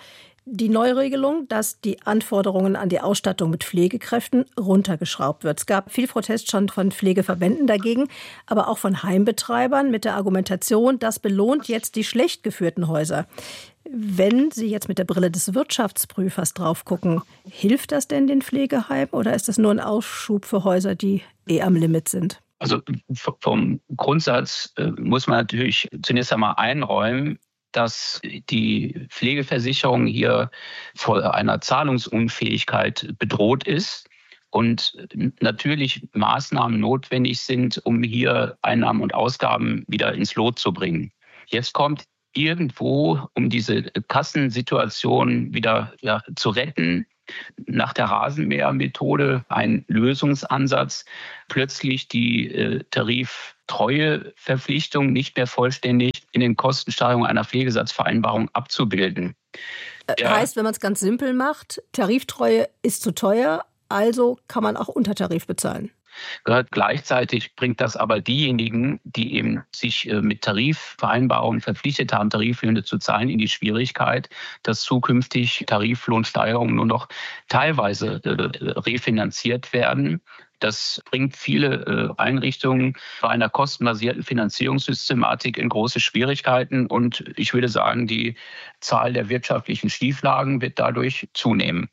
die Neuregelung, dass die Anforderungen an die Ausstattung mit Pflegekräften runtergeschraubt wird. Es gab viel Protest schon von Pflegeverbänden dagegen, aber auch von Heimbetreibern mit der Argumentation, das belohnt jetzt die schlecht geführten Häuser. Wenn Sie jetzt mit der Brille des Wirtschaftsprüfers drauf gucken, hilft das denn den Pflegeheimen oder ist das nur ein Ausschub für Häuser, die am Limit sind? Also vom Grundsatz muss man natürlich zunächst einmal einräumen, dass die Pflegeversicherung hier vor einer Zahlungsunfähigkeit bedroht ist und natürlich Maßnahmen notwendig sind, um hier Einnahmen und Ausgaben wieder ins Lot zu bringen. Jetzt kommt irgendwo, um diese Kassensituation wieder zu retten, nach der Rasenmähermethode ein Lösungsansatz, plötzlich die Tariftreueverpflichtung nicht mehr vollständig in den Kostensteigerungen einer Pflegesatzvereinbarung abzubilden. Heißt, wenn man es ganz simpel macht, Tariftreue ist zu teuer, also kann man auch Untertarif bezahlen. Gleichzeitig bringt das aber diejenigen, die eben sich mit Tarifvereinbarungen verpflichtet haben, Tariflöhne zu zahlen, in die Schwierigkeit, dass zukünftig Tariflohnsteigerungen nur noch teilweise refinanziert werden. Das bringt viele Einrichtungen bei einer kostenbasierten Finanzierungssystematik in große Schwierigkeiten. Und ich würde sagen, die Zahl der wirtschaftlichen Schieflagen wird dadurch zunehmen.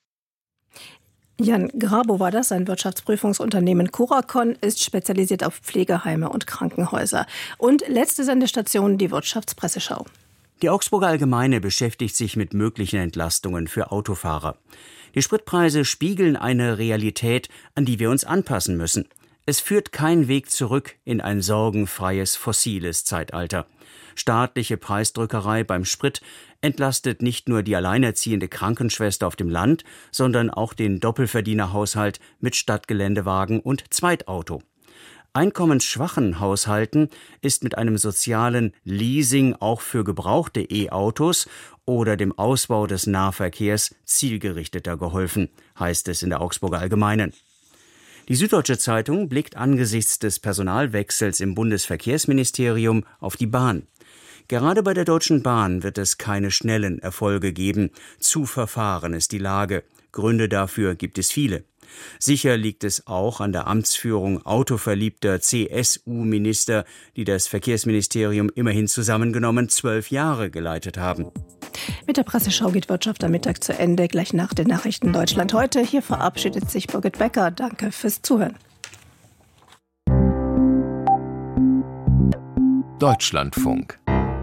Jan Grabo war das, ein Wirtschaftsprüfungsunternehmen. Curacon ist spezialisiert auf Pflegeheime und Krankenhäuser. Und letzte Sendestation, die Wirtschaftspresseschau. Die Augsburger Allgemeine beschäftigt sich mit möglichen Entlastungen für Autofahrer. Die Spritpreise spiegeln eine Realität, an die wir uns anpassen müssen. Es führt kein Weg zurück in ein sorgenfreies, fossiles Zeitalter. Staatliche Preisdrückerei beim Sprit entlastet nicht nur die alleinerziehende Krankenschwester auf dem Land, sondern auch den Doppelverdienerhaushalt mit Stadtgeländewagen und Zweitauto. Einkommensschwachen Haushalten ist mit einem sozialen Leasing auch für gebrauchte E-Autos oder dem Ausbau des Nahverkehrs zielgerichteter geholfen, heißt es in der Augsburger Allgemeinen. Die Süddeutsche Zeitung blickt angesichts des Personalwechsels im Bundesverkehrsministerium auf die Bahn. Gerade bei der Deutschen Bahn wird es keine schnellen Erfolge geben. Zu verfahren ist die Lage. Gründe dafür gibt es viele. Sicher liegt es auch an der Amtsführung autoverliebter CSU-Minister, die das Verkehrsministerium immerhin zusammengenommen 12 Jahre geleitet haben. Mit der Presseschau geht Wirtschaft am Mittag zu Ende, gleich nach den Nachrichten Deutschland heute. Hier verabschiedet sich Birgit Becker. Danke fürs Zuhören. Deutschlandfunk.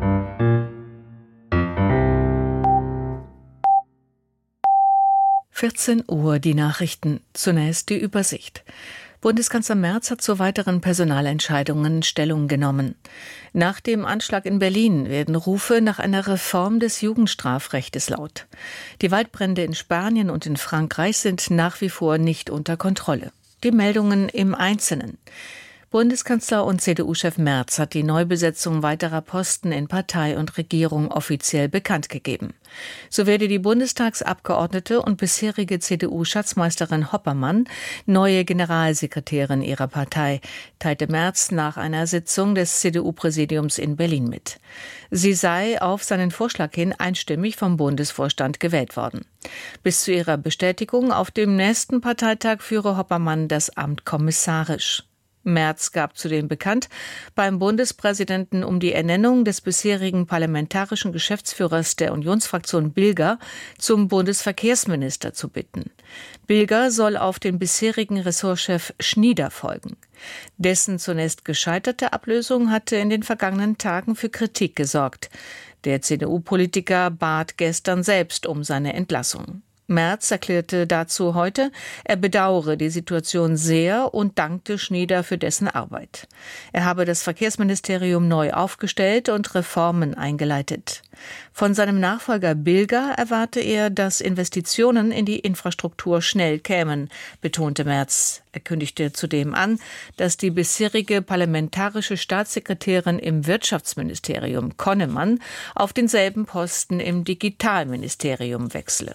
Uhr die Nachrichten. Zunächst die Übersicht. Bundeskanzler Merz hat zu weiteren Personalentscheidungen Stellung genommen. Nach dem Anschlag in Berlin werden Rufe nach einer Reform des Jugendstrafrechtes laut. Die Waldbrände in Spanien und in Frankreich sind nach wie vor nicht unter Kontrolle. Die Meldungen im Einzelnen. Bundeskanzler und CDU-Chef Merz hat die Neubesetzung weiterer Posten in Partei und Regierung offiziell bekannt gegeben. So werde die Bundestagsabgeordnete und bisherige CDU-Schatzmeisterin Hoppermann neue Generalsekretärin ihrer Partei, teilte Merz nach einer Sitzung des CDU-Präsidiums in Berlin mit. Sie sei auf seinen Vorschlag hin einstimmig vom Bundesvorstand gewählt worden. Bis zu ihrer Bestätigung auf dem nächsten Parteitag führe Hoppermann das Amt kommissarisch. Merz gab zudem bekannt, beim Bundespräsidenten um die Ernennung des bisherigen parlamentarischen Geschäftsführers der Unionsfraktion Bilger zum Bundesverkehrsminister zu bitten. Bilger soll auf den bisherigen Ressortchef Schnieder folgen. Dessen zunächst gescheiterte Ablösung hatte in den vergangenen Tagen für Kritik gesorgt. Der CDU-Politiker bat gestern selbst um seine Entlassung. Merz erklärte dazu heute, er bedauere die Situation sehr und dankte Schnieder für dessen Arbeit. Er habe das Verkehrsministerium neu aufgestellt und Reformen eingeleitet. Von seinem Nachfolger Bilger erwarte er, dass Investitionen in die Infrastruktur schnell kämen, betonte Merz. Er kündigte zudem an, dass die bisherige parlamentarische Staatssekretärin im Wirtschaftsministerium Konnemann auf denselben Posten im Digitalministerium wechsle.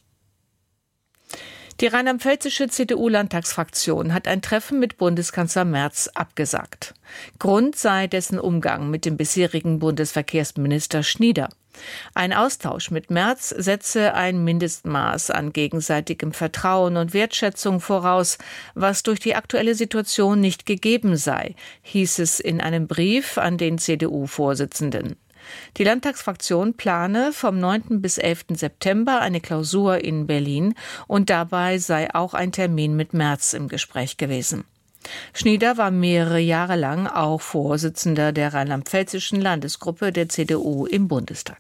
Die rheinland-pfälzische CDU-Landtagsfraktion hat ein Treffen mit Bundeskanzler Merz abgesagt. Grund sei dessen Umgang mit dem bisherigen Bundesverkehrsminister Schnieder. Ein Austausch mit Merz setze ein Mindestmaß an gegenseitigem Vertrauen und Wertschätzung voraus, was durch die aktuelle Situation nicht gegeben sei, hieß es in einem Brief an den CDU-Vorsitzenden. Die Landtagsfraktion plane vom 9. bis 11. September eine Klausur in Berlin und dabei sei auch ein Termin mit Merz im Gespräch gewesen. Schnieder war mehrere Jahre lang auch Vorsitzender der rheinland-pfälzischen Landesgruppe der CDU im Bundestag.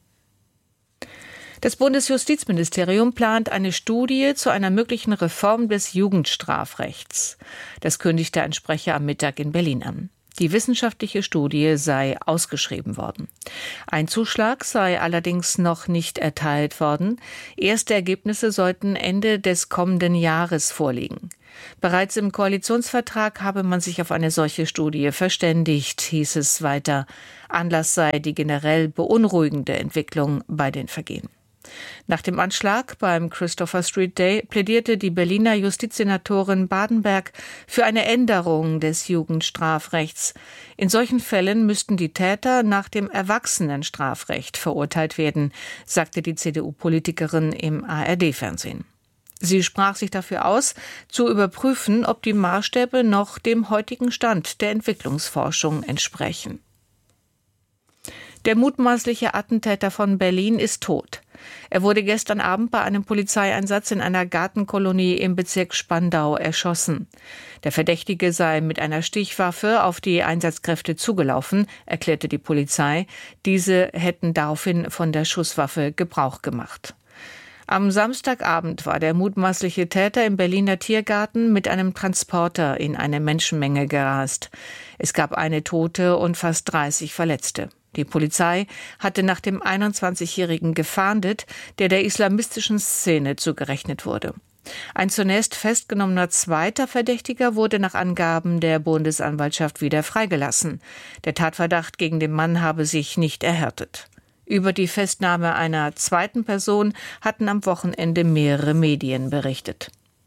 Das Bundesjustizministerium plant eine Studie zu einer möglichen Reform des Jugendstrafrechts. Das kündigte ein Sprecher am Mittag in Berlin an. Die wissenschaftliche Studie sei ausgeschrieben worden. Ein Zuschlag sei allerdings noch nicht erteilt worden. Erste Ergebnisse sollten Ende des kommenden Jahres vorliegen. Bereits im Koalitionsvertrag habe man sich auf eine solche Studie verständigt, hieß es weiter. Anlass sei die generell beunruhigende Entwicklung bei den Vergehen. Nach dem Anschlag beim Christopher Street Day plädierte die Berliner Justizsenatorin Badenberg für eine Änderung des Jugendstrafrechts. In solchen Fällen müssten die Täter nach dem Erwachsenenstrafrecht verurteilt werden, sagte die CDU-Politikerin im ARD-Fernsehen. Sie sprach sich dafür aus, zu überprüfen, ob die Maßstäbe noch dem heutigen Stand der Entwicklungsforschung entsprechen. Der mutmaßliche Attentäter von Berlin ist tot. Er wurde gestern Abend bei einem Polizeieinsatz in einer Gartenkolonie im Bezirk Spandau erschossen. Der Verdächtige sei mit einer Stichwaffe auf die Einsatzkräfte zugelaufen, erklärte die Polizei. Diese hätten daraufhin von der Schusswaffe Gebrauch gemacht. Am Samstagabend war der mutmaßliche Täter im Berliner Tiergarten mit einem Transporter in eine Menschenmenge gerast. Es gab eine Tote und fast 30 Verletzte. Die Polizei hatte nach dem 21-Jährigen gefahndet, der islamistischen Szene zugerechnet wurde. Ein zunächst festgenommener zweiter Verdächtiger wurde nach Angaben der Bundesanwaltschaft wieder freigelassen. Der Tatverdacht gegen den Mann habe sich nicht erhärtet. Über die Festnahme einer zweiten Person hatten am Wochenende mehrere Medien berichtet.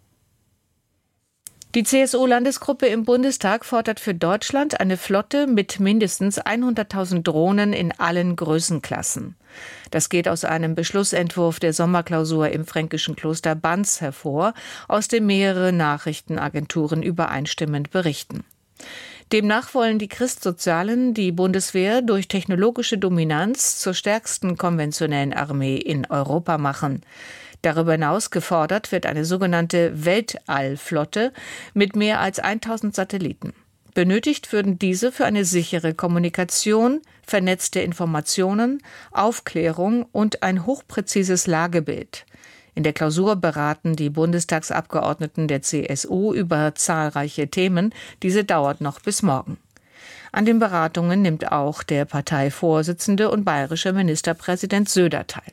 Die CSU-Landesgruppe im Bundestag fordert für Deutschland eine Flotte mit mindestens 100.000 Drohnen in allen Größenklassen. Das geht aus einem Beschlussentwurf der Sommerklausur im fränkischen Kloster Banz hervor, aus dem mehrere Nachrichtenagenturen übereinstimmend berichten. Demnach wollen die Christsozialen die Bundeswehr durch technologische Dominanz zur stärksten konventionellen Armee in Europa machen. Darüber hinaus gefordert wird eine sogenannte Weltallflotte mit mehr als 1000 Satelliten. Benötigt würden diese für eine sichere Kommunikation, vernetzte Informationen, Aufklärung und ein hochpräzises Lagebild. In der Klausur beraten die Bundestagsabgeordneten der CSU über zahlreiche Themen. Diese dauert noch bis morgen. An den Beratungen nimmt auch der Parteivorsitzende und bayerische Ministerpräsident Söder teil.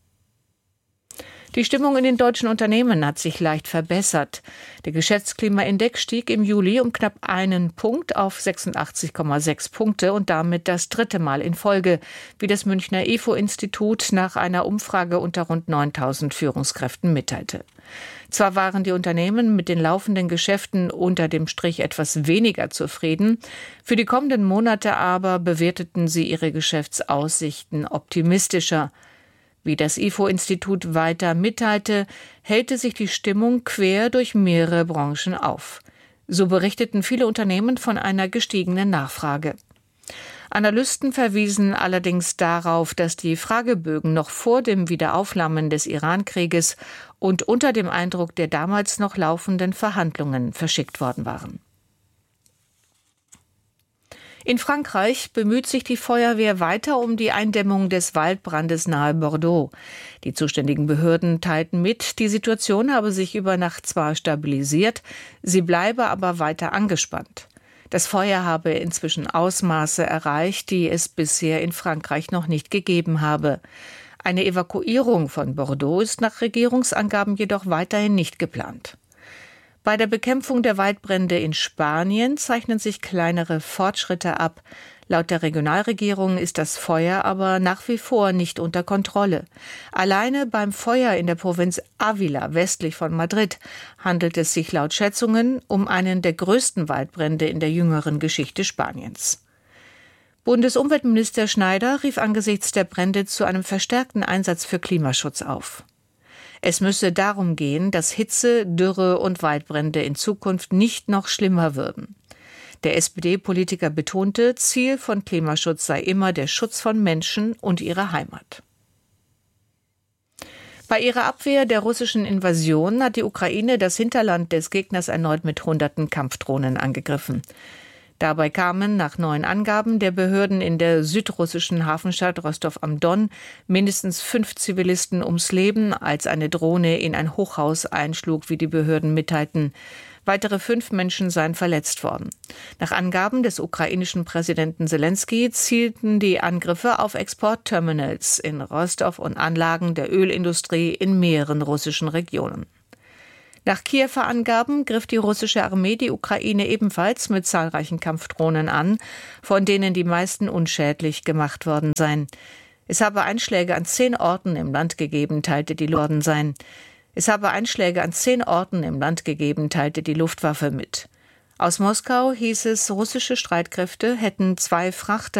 Die Stimmung in den deutschen Unternehmen hat sich leicht verbessert. Der Geschäftsklimaindex stieg im Juli um knapp 1 Punkt auf 86,6 Punkte und damit das 3. Mal in Folge, wie das Münchner IFO-Institut nach einer Umfrage unter rund 9.000 Führungskräften mitteilte. Zwar waren die Unternehmen mit den laufenden Geschäften unter dem Strich etwas weniger zufrieden, für die kommenden Monate aber bewerteten sie ihre Geschäftsaussichten optimistischer. Wie das IFO-Institut weiter mitteilte, hellte sich die Stimmung quer durch mehrere Branchen auf. So berichteten viele Unternehmen von einer gestiegenen Nachfrage. Analysten verwiesen allerdings darauf, dass die Fragebögen noch vor dem Wiederaufflammen des Iran-Krieges und unter dem Eindruck der damals noch laufenden Verhandlungen verschickt worden waren. In Frankreich bemüht sich die Feuerwehr weiter um die Eindämmung des Waldbrandes nahe Bordeaux. Die zuständigen Behörden teilten mit, die Situation habe sich über Nacht zwar stabilisiert, sie bleibe aber weiter angespannt. Das Feuer habe inzwischen Ausmaße erreicht, die es bisher in Frankreich noch nicht gegeben habe. Eine Evakuierung von Bordeaux ist nach Regierungsangaben jedoch weiterhin nicht geplant. Bei der Bekämpfung der Waldbrände in Spanien zeichnen sich kleinere Fortschritte ab. Laut der Regionalregierung ist das Feuer aber nach wie vor nicht unter Kontrolle. Alleine beim Feuer in der Provinz Ávila westlich von Madrid handelt es sich laut Schätzungen um einen der größten Waldbrände in der jüngeren Geschichte Spaniens. Bundesumweltminister Schneider rief angesichts der Brände zu einem verstärkten Einsatz für Klimaschutz auf. Es müsse darum gehen, dass Hitze, Dürre und Waldbrände in Zukunft nicht noch schlimmer würden. Der SPD-Politiker betonte, Ziel von Klimaschutz sei immer der Schutz von Menschen und ihrer Heimat. Bei ihrer Abwehr der russischen Invasion hat die Ukraine das Hinterland des Gegners erneut mit Hunderten Kampfdrohnen angegriffen. Dabei kamen nach neuen Angaben der Behörden in der südrussischen Hafenstadt Rostov am Don mindestens 5 Zivilisten ums Leben, als eine Drohne in ein Hochhaus einschlug, wie die Behörden mitteilten. Weitere 5 Menschen seien verletzt worden. Nach Angaben des ukrainischen Präsidenten Selenskyj zielten die Angriffe auf Exportterminals in Rostov und Anlagen der Ölindustrie in mehreren russischen Regionen. Nach Kiewer Angaben griff die russische Armee die Ukraine ebenfalls mit zahlreichen Kampfdrohnen an, von denen die meisten unschädlich gemacht worden seien. Es habe Einschläge an 10 Orten im Land gegeben, teilte die Luftwaffe mit. Aus Moskau hieß es, russische Streitkräfte hätten 2 Frachter